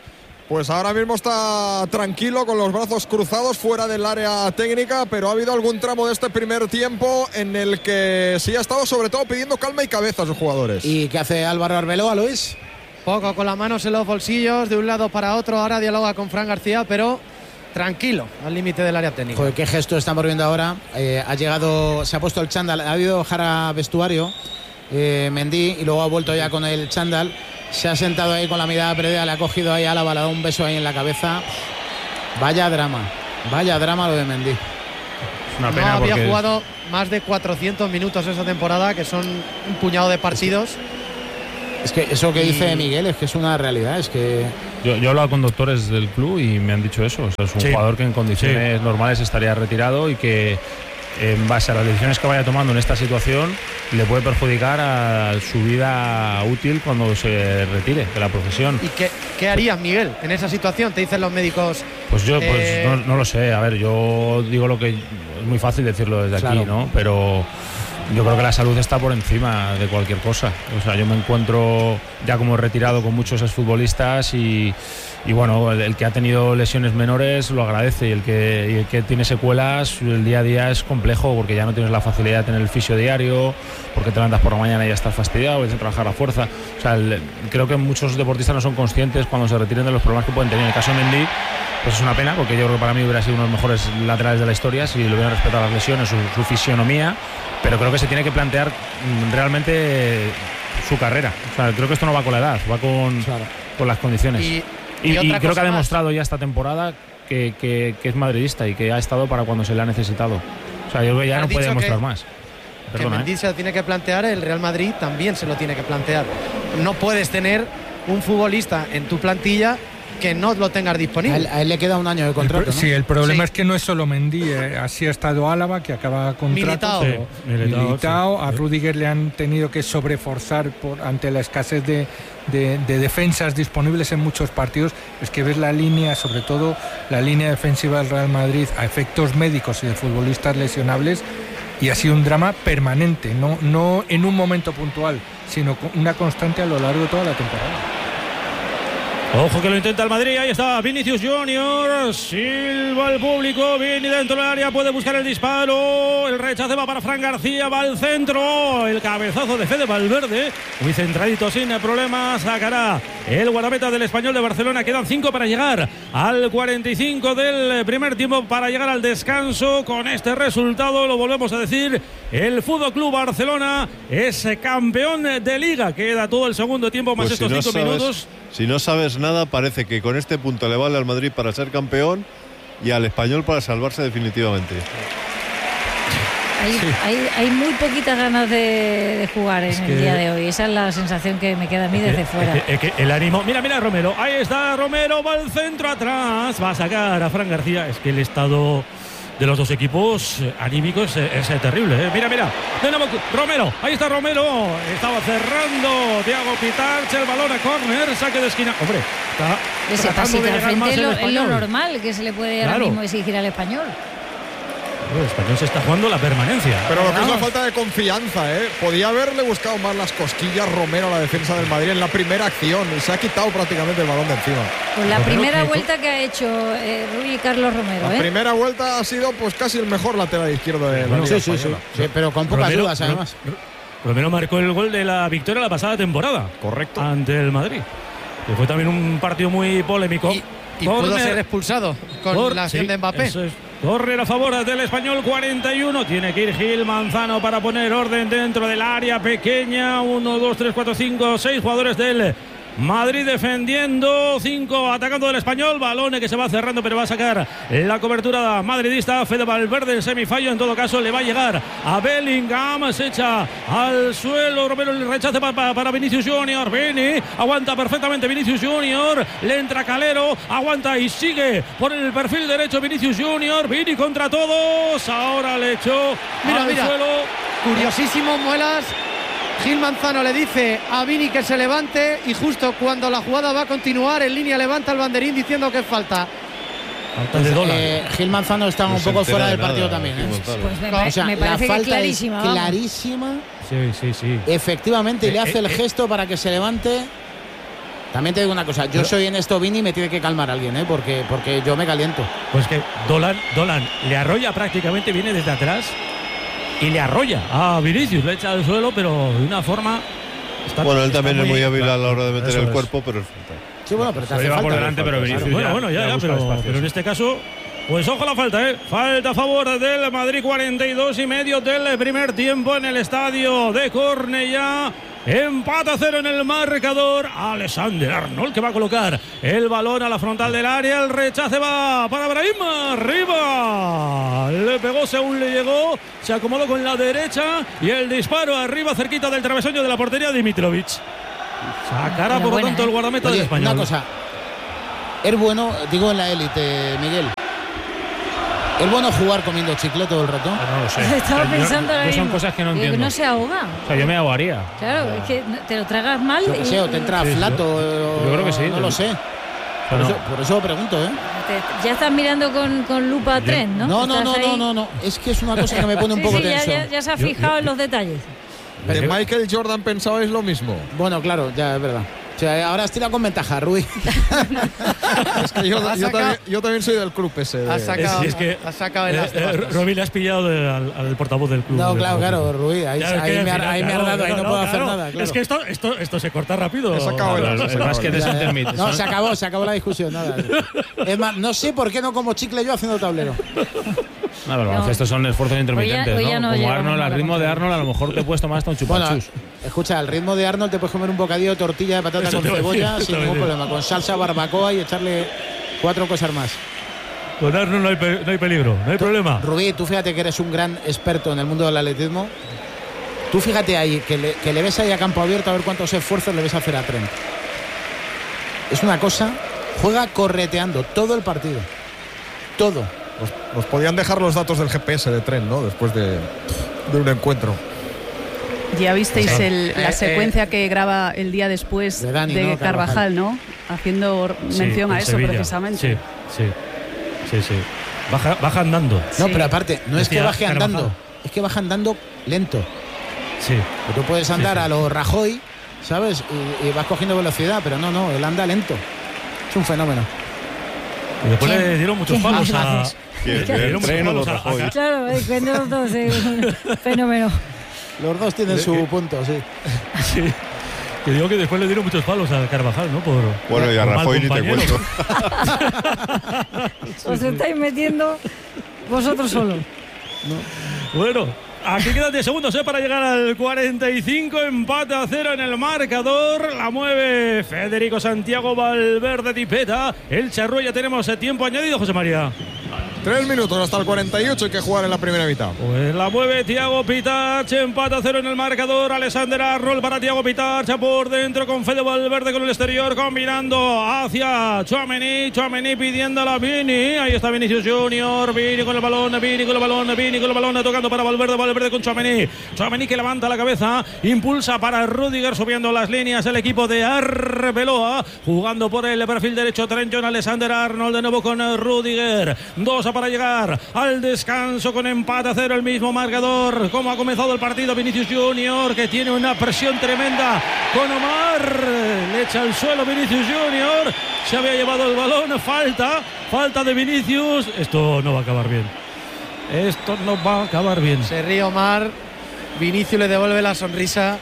pues ahora mismo está tranquilo con los brazos cruzados fuera del área técnica, pero ha habido algún tramo de este primer tiempo en el que sí ha estado sobre todo pidiendo calma y cabeza a sus jugadores. ¿Y qué hace Álvaro Arbeloa, Luis? Poco, con las manos en los bolsillos de un lado para otro. Ahora dialoga con Fran García, pero tranquilo, al límite del área técnica. Joder, qué gesto estamos viendo ahora. Ha llegado, se ha puesto el chándal, ha habido bajar a vestuario Mendy y luego ha vuelto ya con el chándal. Se ha sentado ahí con la mirada perdida, le ha cogido ahí a Álava, le ha dado un beso ahí en la cabeza. Vaya drama lo de Mendy. No había jugado más de 400 minutos esa temporada, que son un puñado de partidos. Es que eso que dice Miguel es que es una realidad. Es que yo he hablado con doctores del club y me han dicho eso. O sea, es un jugador que en condiciones normales estaría retirado y que en base a las decisiones que vaya tomando en esta situación le puede perjudicar a su vida útil cuando se retire de la profesión. ¿Y qué harías, Miguel, en esa situación? Te dicen los médicos. Pues yo no lo sé. A ver, yo digo lo que es muy fácil decirlo desde aquí, ¿no? Pero yo creo que la salud está por encima de cualquier cosa. O sea, yo me encuentro ya como retirado con muchos exfutbolistas y bueno, el que ha tenido lesiones menores lo agradece y el que tiene secuelas, el día a día es complejo porque ya no tienes la facilidad de tener el fisio diario, porque te levantas por la mañana y ya estás fastidiado, tienes que trabajar a fuerza. O sea, creo que muchos deportistas no son conscientes cuando se retiren de los problemas que pueden tener. En el caso de Mendy, pues es una pena porque yo creo que para mí hubiera sido uno de los mejores laterales de la historia si le hubieran respetado las lesiones, su fisionomía, pero creo que se tiene que plantear realmente su carrera. O sea, creo que esto no va con la edad, va con las condiciones. Y creo que ha demostrado ya esta temporada que es madridista y que ha estado para cuando se le ha necesitado. O sea, yo creo que ya no puede demostrar más. Perdona, que Mendy se lo tiene que plantear, el Real Madrid también se lo tiene que plantear. No puedes tener un futbolista en tu plantilla que no lo tengas disponible. A él le queda un año de contrato, ¿no? Sí, el problema es que no es solo Mendy, así ha estado Álava, que acaba contrato. Militao, a Rüdiger le han tenido que sobreforzar ante la escasez de defensas disponibles en muchos partidos. Es que ves la línea, sobre todo la línea defensiva del Real Madrid a efectos médicos y de futbolistas lesionables, y ha sido un drama permanente, no en un momento puntual, sino una constante a lo largo de toda la temporada. Ojo que lo intenta el Madrid, ahí está Vinicius Junior, silba el público, Vini dentro del área, puede buscar el disparo, el rechace va para Fran García, va al centro, el cabezazo de Fede Valverde, muy centradito sin problemas, sacará el guardameta del Español de Barcelona. Quedan 5 para llegar al 45 del primer tiempo, para llegar al descanso. Con este resultado, lo volvemos a decir, el Fútbol Club Barcelona es campeón de Liga. Queda todo el segundo tiempo más pues estos 5 minutos. Si no sabes nada, parece que con este punto le vale al Madrid para ser campeón y al Español para salvarse definitivamente. Hay muy poquitas ganas de jugar en el día de hoy. Esa es la sensación que me queda a mí desde fuera. El ánimo. Mira Romero. Ahí está Romero, va al centro atrás. Va a sacar a Fran García. Es que el estado de los dos equipos anímicos es terrible. Mira. Romero. Ahí está Romero. Estaba cerrando Thiago Pitarch. El balón a córner. Saque de esquina. Hombre, está tratando de llegar más el Español. Es lo normal que se le puede ahora mismo exigir al Español. El Español se está jugando la permanencia. Pero lo que es la falta de confianza, Podía haberle buscado más las cosquillas Romero a la defensa del Madrid en la primera acción y se ha quitado prácticamente el balón de encima. Pues la primera vuelta que ha hecho Rui Carlos Romero. La primera vuelta ha sido pues casi el mejor lateral izquierdo de la Liga Española. Sí, pero con pocas dudas además. Romero marcó el gol de la victoria la pasada temporada. Correcto. Ante el Madrid. Que fue también un partido muy polémico. Y pudo ser expulsado con la acción de Mbappé. Eso es. Corre a favor del Español, 41. Tiene que ir Gil Manzano para poner orden dentro del área pequeña. 1, 2, 3, 4, 5, 6 jugadores del Madrid defendiendo, 5 atacando del Español. Balón que se va cerrando, pero va a sacar la cobertura madridista. Fede Valverde en semifallo. En todo caso, le va a llegar a Bellingham. Se echa al suelo. Romero, el rechace para Vinicius Junior. Vini aguanta perfectamente. Vinicius Junior. Le entra Calero. Aguanta y sigue por el perfil derecho Vinicius Junior. Vini contra todos. Ahora le echó al suelo. Curiosísimo, Muelas. Gil Manzano le dice a Vini que se levante y justo cuando la jugada va a continuar, en línea levanta el banderín diciendo que es falta. Gil Manzano está un poco fuera del partido también. Pues me parece que clarísima. Clarísima. Sí. Efectivamente, y le hace el gesto para que se levante. También te digo una cosa, yo soy en esto Vini y me tiene que calmar alguien, porque yo me caliento. Pues que Dolan le arrolla prácticamente, viene desde atrás y le arrolla a Vinicius, le echa al suelo, pero de una forma... él también es muy hábil a la hora de meter el cuerpo, pero... Sí, bueno, pero te hace falta. Por delante, pero Vinicius pero en este caso... Pues ojo la falta, falta a favor del Madrid, 42,5 del primer tiempo en el estadio de Cornellá. Empate a 0 en el marcador. Alexander Arnold que va a colocar el balón a la frontal del área. El rechace va para Brahim. Arriba. Le pegó según le llegó. Se acomodó con la derecha. Y el disparo arriba cerquita del travesaño de la portería Dimitrovic. Sacará por lo tanto el guardameta del español. Una cosa. Es bueno, digo en la élite, Miguel. ¿Es bueno jugar comiendo chicle todo el rato? No lo sé. Estaba pensando ahora mismo. Son cosas que no entiendo. No se ahoga. O sea, yo me ahogaría. Claro, es que te lo tragas mal. Yo qué sé, o te entra flato. Yo creo que sí. No lo sé. Por eso pregunto, Ya estás mirando con lupa tren, ¿no? No. Es que es una cosa que me pone un poco tenso. Ya se ha fijado en los detalles. De Michael Jordan pensabais lo mismo. Bueno, claro, ya es verdad. O sea, ahora has tirado con ventaja, Rui. Es que yo también soy del club ese. Has sacado el Roby, le has pillado al portavoz del club. No, claro, Rui. Ahí me ha dado, ahí no puedo hacer nada. Claro. Es que esto se corta rápido. El básquet es intermitente. No, se acabó la discusión. Nada. Es más, no sé por qué no como chicle yo haciendo tablero. No, pero estos son esfuerzos intermitentes, ¿no? Como Arnold, al ritmo de Arnold, a lo mejor te puedes tomar hasta un chupachus. Bueno, escucha, al ritmo de Arnold te puedes comer un bocadillo de tortilla de patata con cebolla sin ningún problema, con salsa barbacoa y echarle 4 cosas más. Con Arnold no hay peligro, no hay problema. Rubí, tú fíjate que eres un gran experto en el mundo del atletismo. Tú fíjate ahí, que le ves ahí a campo abierto a ver cuántos esfuerzos le ves hacer a Trent. Es una cosa, juega correteando todo el partido. Todo. Nos podían dejar los datos del GPS de Trent, ¿no? Después de un encuentro. Ya visteis la secuencia que graba el día después de Dani, de Carvajal, ¿no? Haciendo mención a eso Sevilla, precisamente. Sí. Baja andando. No, pero aparte, no es que baje andando, es que baja andando lento. Sí. Tú puedes andar a lo Rajoy, ¿sabes? Y vas cogiendo velocidad, pero no, él anda lento. Es un fenómeno. Y después le dieron muchos palos a... Claro, los dos, fenómeno. Los dos tienen su punto, sí. Que digo que después le dieron muchos palos a Carvajal, ¿no? Bueno, y a Rajoy ni te cuento. Os estáis metiendo vosotros solos. No. Bueno, aquí quedan 10 segundos para llegar al 45. Empate a 0 en el marcador. La mueve Federico Santiago Valverde Tipeta. El Charrúa, ya tenemos tiempo añadido, José María. 3 minutos hasta el 48, hay que jugar en la primera mitad. Pues la mueve Thiago Pitach, empata a 0 en el marcador. Alexander Arnold para Thiago Pitach, por dentro con Fede Valverde con el exterior, combinando hacia Tchouaméni pidiéndola a Vini. Ahí está Vinicius Junior, Vini con el balón, tocando para Valverde con Tchouaméni que levanta la cabeza, impulsa para Rüdiger, subiendo las líneas el equipo de Arbeloa, jugando por el perfil derecho Trent John Alexander Arnold de nuevo con Rüdiger. 2 para llegar al descanso con empate a 0, el mismo marcador. Como ha comenzado el partido, Vinicius Junior, que tiene una presión tremenda con Omar, le echa al suelo Vinicius Junior, se había llevado el balón, falta de Vinicius. Esto no va a acabar bien. Se ríe Omar, Vinicius le devuelve la sonrisa.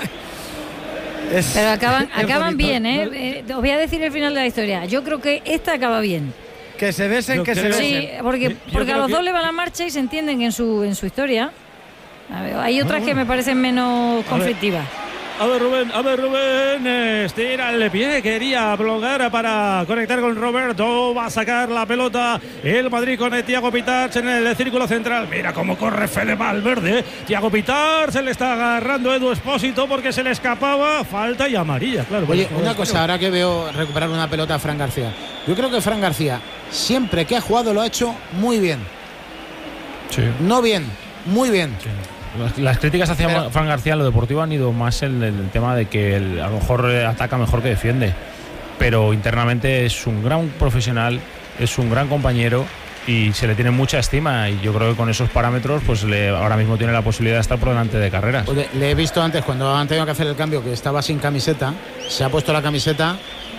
Pero acaban bien, os voy a decir el final de la historia. Yo creo que esta acaba bien. Que se besen, se besen. Sí, porque a los dos le va la marcha y se entienden en su historia. Hay otras que me parecen menos conflictivas. A ver, Rubén, estira el pie, quería prolongar para conectar con Roberto, va a sacar la pelota el Madrid con Thiago Pitach en el círculo central. Mira cómo corre Fede Valverde, Thiago Pitach, se le está agarrando Edu Expósito porque se le escapaba, falta y amarilla, claro. Oye, una cosa, ahora que veo recuperar una pelota a Fran García, yo creo que Fran García siempre que ha jugado lo ha hecho muy bien. Sí. No bien, muy bien. Sí. Las críticas hacia Fran García en lo deportivo han ido más en el tema de que a lo mejor ataca mejor que defiende, pero internamente es un gran profesional, es un gran compañero y se le tiene mucha estima, y yo creo que con esos parámetros pues ahora mismo tiene la posibilidad de estar por delante de carreras. Pues le he visto antes cuando han tenido que hacer el cambio, que estaba sin camiseta, se ha puesto la camiseta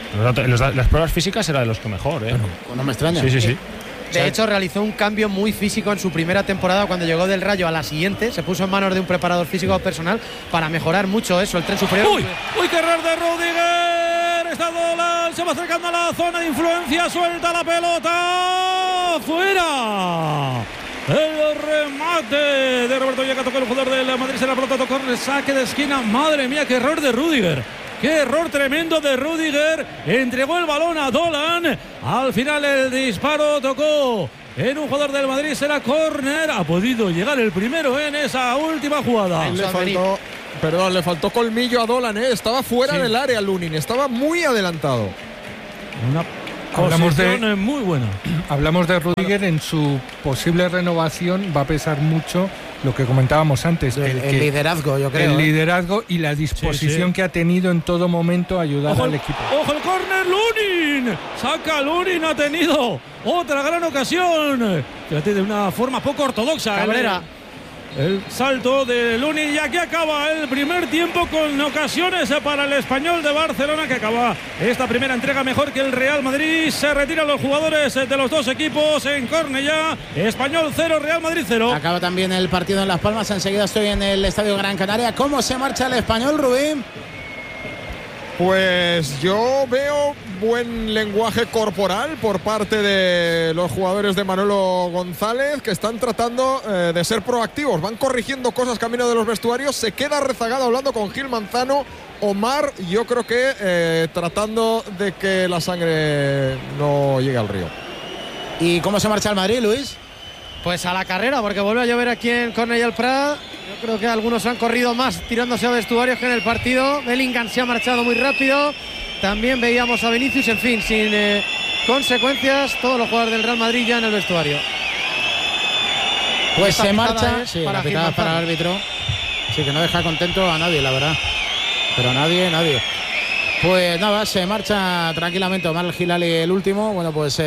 Las pruebas físicas era de los que mejor, ¿eh? Bueno, no me extraña. Sí. De hecho, realizó un cambio muy físico en su primera temporada cuando llegó del Rayo a la siguiente. Se puso en manos de un preparador físico personal para mejorar mucho eso, el tren superior. ¡Uy, qué error de Rüdiger! Está Dolan, se va acercando a la zona de influencia, suelta la pelota. ¡Fuera! El remate de Roberto Lleca, tocó el jugador del Madrid, se la pelota, tocó el saque de esquina. Madre mía, qué error de Rüdiger. Qué error tremendo de Rüdiger. Entregó el balón a Dolan. Al final el disparo tocó en un jugador del Madrid. Será córner. Ha podido llegar el primero en esa última jugada. Le faltó colmillo a Dolan, ¿eh? Estaba fuera del área Lunin. Estaba muy adelantado. Hablamos de muy buena. Hablamos de Rüdiger, en su posible renovación va a pesar mucho lo que comentábamos antes. El liderazgo, yo creo. El liderazgo y la disposición que ha tenido en todo momento a ayudar al equipo. ¡Ojo el córner! ¡Lunin! Saca Lunin, ha tenido otra gran ocasión. Fíjate, de una forma poco ortodoxa. Cabrera. El salto de Lunin, y aquí acaba el primer tiempo con ocasiones para el Español de Barcelona, que acaba esta primera entrega mejor que el Real Madrid. Se retiran los jugadores de los dos equipos en Cornellá. Español 0, Real Madrid 0. Acaba también el partido en Las Palmas. Enseguida estoy en el Estadio Gran Canaria. ¿Cómo se marcha el Español, Rubén? Pues yo veo buen lenguaje corporal por parte de los jugadores de Manolo González, que están tratando de ser proactivos. Van corrigiendo cosas camino de los vestuarios. Se queda rezagado hablando con Gil Manzano. Omar, yo creo que tratando de que la sangre no llegue al río. ¿Y cómo se marcha el Madrid, Luis? Pues a la carrera, porque vuelve a llover aquí en Cornellà al Prat. Yo creo que algunos han corrido más tirándose a vestuarios que en el partido. Bellingham se ha marchado muy rápido. También veíamos a Vinicius, en fin, sin consecuencias. Todos los jugadores del Real Madrid ya en el vestuario. Pues se marcha. Sí, la pitada para el árbitro. Sí, que no deja contento a nadie, la verdad. Pero nadie. Pues nada, se marcha tranquilamente Omar El Hilali, el último. Bueno, pues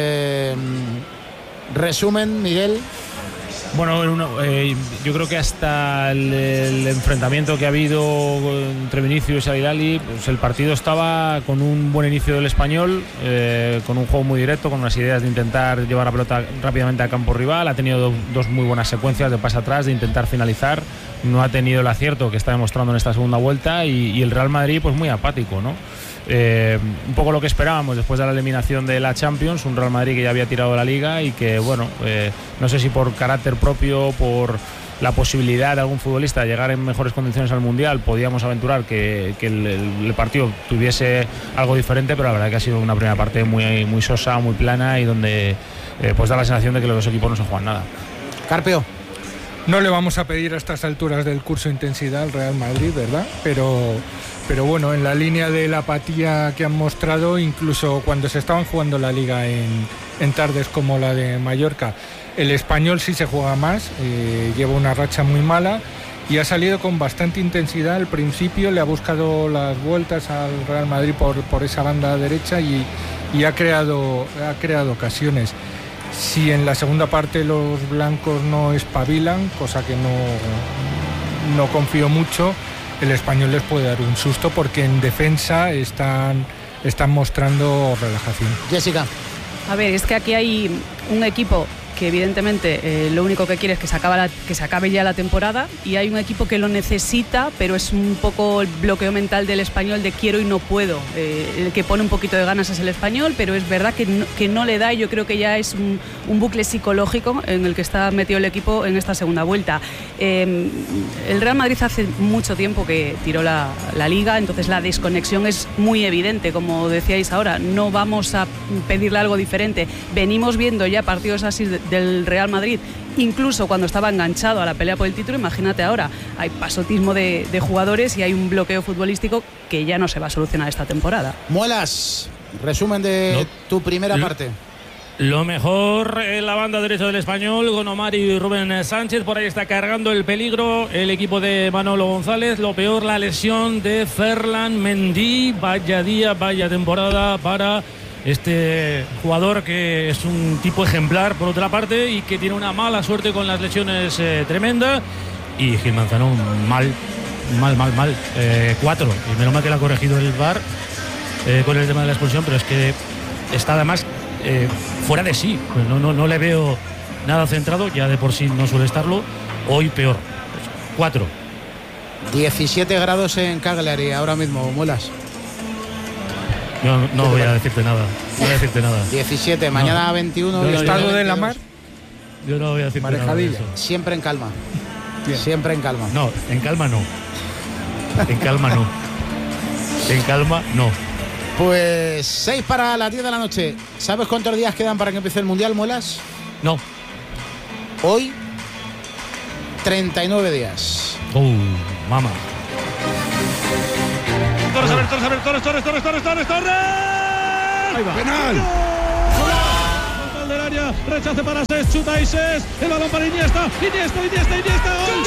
resumen, Miguel. Bueno, yo creo que hasta el enfrentamiento que ha habido entre Vinicius y El Hilali, pues el partido estaba con un buen inicio del Español, con un juego muy directo, con unas ideas de intentar llevar la pelota rápidamente al campo rival. Ha tenido dos muy buenas secuencias de pase atrás, de intentar finalizar. No ha tenido el acierto que está demostrando en esta segunda vuelta, y el Real Madrid pues muy apático, ¿no? Un poco lo que esperábamos después de la eliminación de la Champions, un Real Madrid que ya había tirado la Liga y que, bueno, no sé si por carácter propio, por la posibilidad de algún futbolista de llegar en mejores condiciones al Mundial, podíamos aventurar que el partido tuviese algo diferente, pero la verdad que ha sido una primera parte muy sosa, muy plana, y donde pues da la sensación de que los dos equipos no se juegan nada. Carpio. No le vamos a pedir a estas alturas del curso intensidad al Real Madrid, ¿verdad? Pero bueno, en la línea de la apatía que han mostrado, incluso cuando se estaban jugando la Liga en tardes como la de Mallorca, el Español sí se juega más, lleva una racha muy mala y ha salido con bastante intensidad. Al principio le ha buscado las vueltas al Real Madrid por esa banda derecha y ha creado ocasiones. Si en la segunda parte los blancos no espabilan, cosa que no confío mucho, el Español les puede dar un susto, porque en defensa están mostrando relajación. Jessica. A ver, es que aquí hay un equipo que evidentemente lo único que quiere es que se acabe ya la temporada, y hay un equipo que lo necesita, pero es un poco el bloqueo mental del Español de quiero y no puedo. El que pone un poquito de ganas es el Español, pero es verdad que no le da, y yo creo que ya es un bucle psicológico en el que está metido el equipo en esta segunda vuelta. El Real Madrid hace mucho tiempo que tiró la Liga, entonces la desconexión es muy evidente, como decíais ahora. No vamos a pedirle algo diferente. Venimos viendo ya partidos así del Real Madrid, incluso cuando estaba enganchado a la pelea por el título. Imagínate ahora, hay pasotismo de jugadores y hay un bloqueo futbolístico que ya no se va a solucionar esta temporada. Muelas, resumen de tu primera parte. Lo mejor en la banda derecha del Español, con Omar y Rubén Sánchez. Por ahí está cargando el peligro el equipo de Manolo González. Lo peor, la lesión de Ferland Mendy. Vaya día, vaya temporada para este jugador, que es un tipo ejemplar por otra parte, y que tiene una mala suerte con las lesiones tremenda. Y Gil Manzano mal. 4, y menos mal que le ha corregido el VAR. con el tema de la expulsión, pero es que está además fuera de sí. Pues no le veo nada centrado, ya de por sí no suele estarlo, hoy peor. 4. 17 grados en Cagliari ahora mismo, Muelas. Yo no voy a decirte nada. 17, mañana 21. ¿El estado de la mar? Yo no voy a decirte nada de eso. Siempre en calma. Bien. Siempre en calma. No, en calma no. En calma no. En calma no. Pues 6 para las 10 de la noche. ¿Sabes cuántos días quedan para que empiece el Mundial, Muelas? No. Hoy, 39 días. Mamá. Torres. Ahí va. Penal. Del área, rechace para Ses, chuta y Ses, el balón para Iniesta. Gol.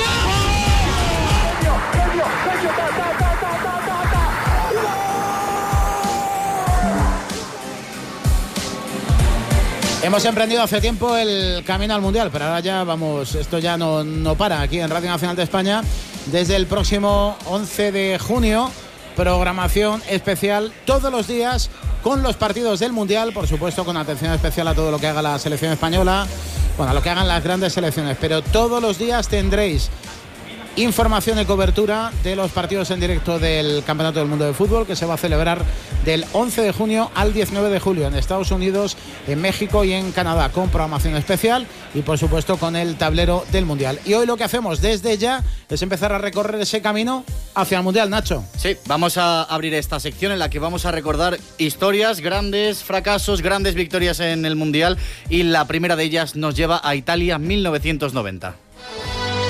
Hemos emprendido hace tiempo el camino al Mundial, pero ahora ya vamos, esto ya no para aquí en Radio Nacional de España. Desde el próximo 11 de junio, programación especial todos los días con los partidos del Mundial, por supuesto con atención especial a todo lo que haga la selección española, a lo que hagan las grandes selecciones, pero todos los días tendréis información y cobertura de los partidos en directo del Campeonato del Mundo de Fútbol, que se va a celebrar del 11 de junio al 19 de julio en Estados Unidos, en México y en Canadá, con programación especial y por supuesto con el tablero del Mundial. Y hoy lo que hacemos desde ya es empezar a recorrer ese camino hacia el Mundial, Nacho. Sí, vamos a abrir esta sección en la que vamos a recordar historias, grandes fracasos, grandes victorias en el Mundial, y la primera de ellas nos lleva a Italia 1990.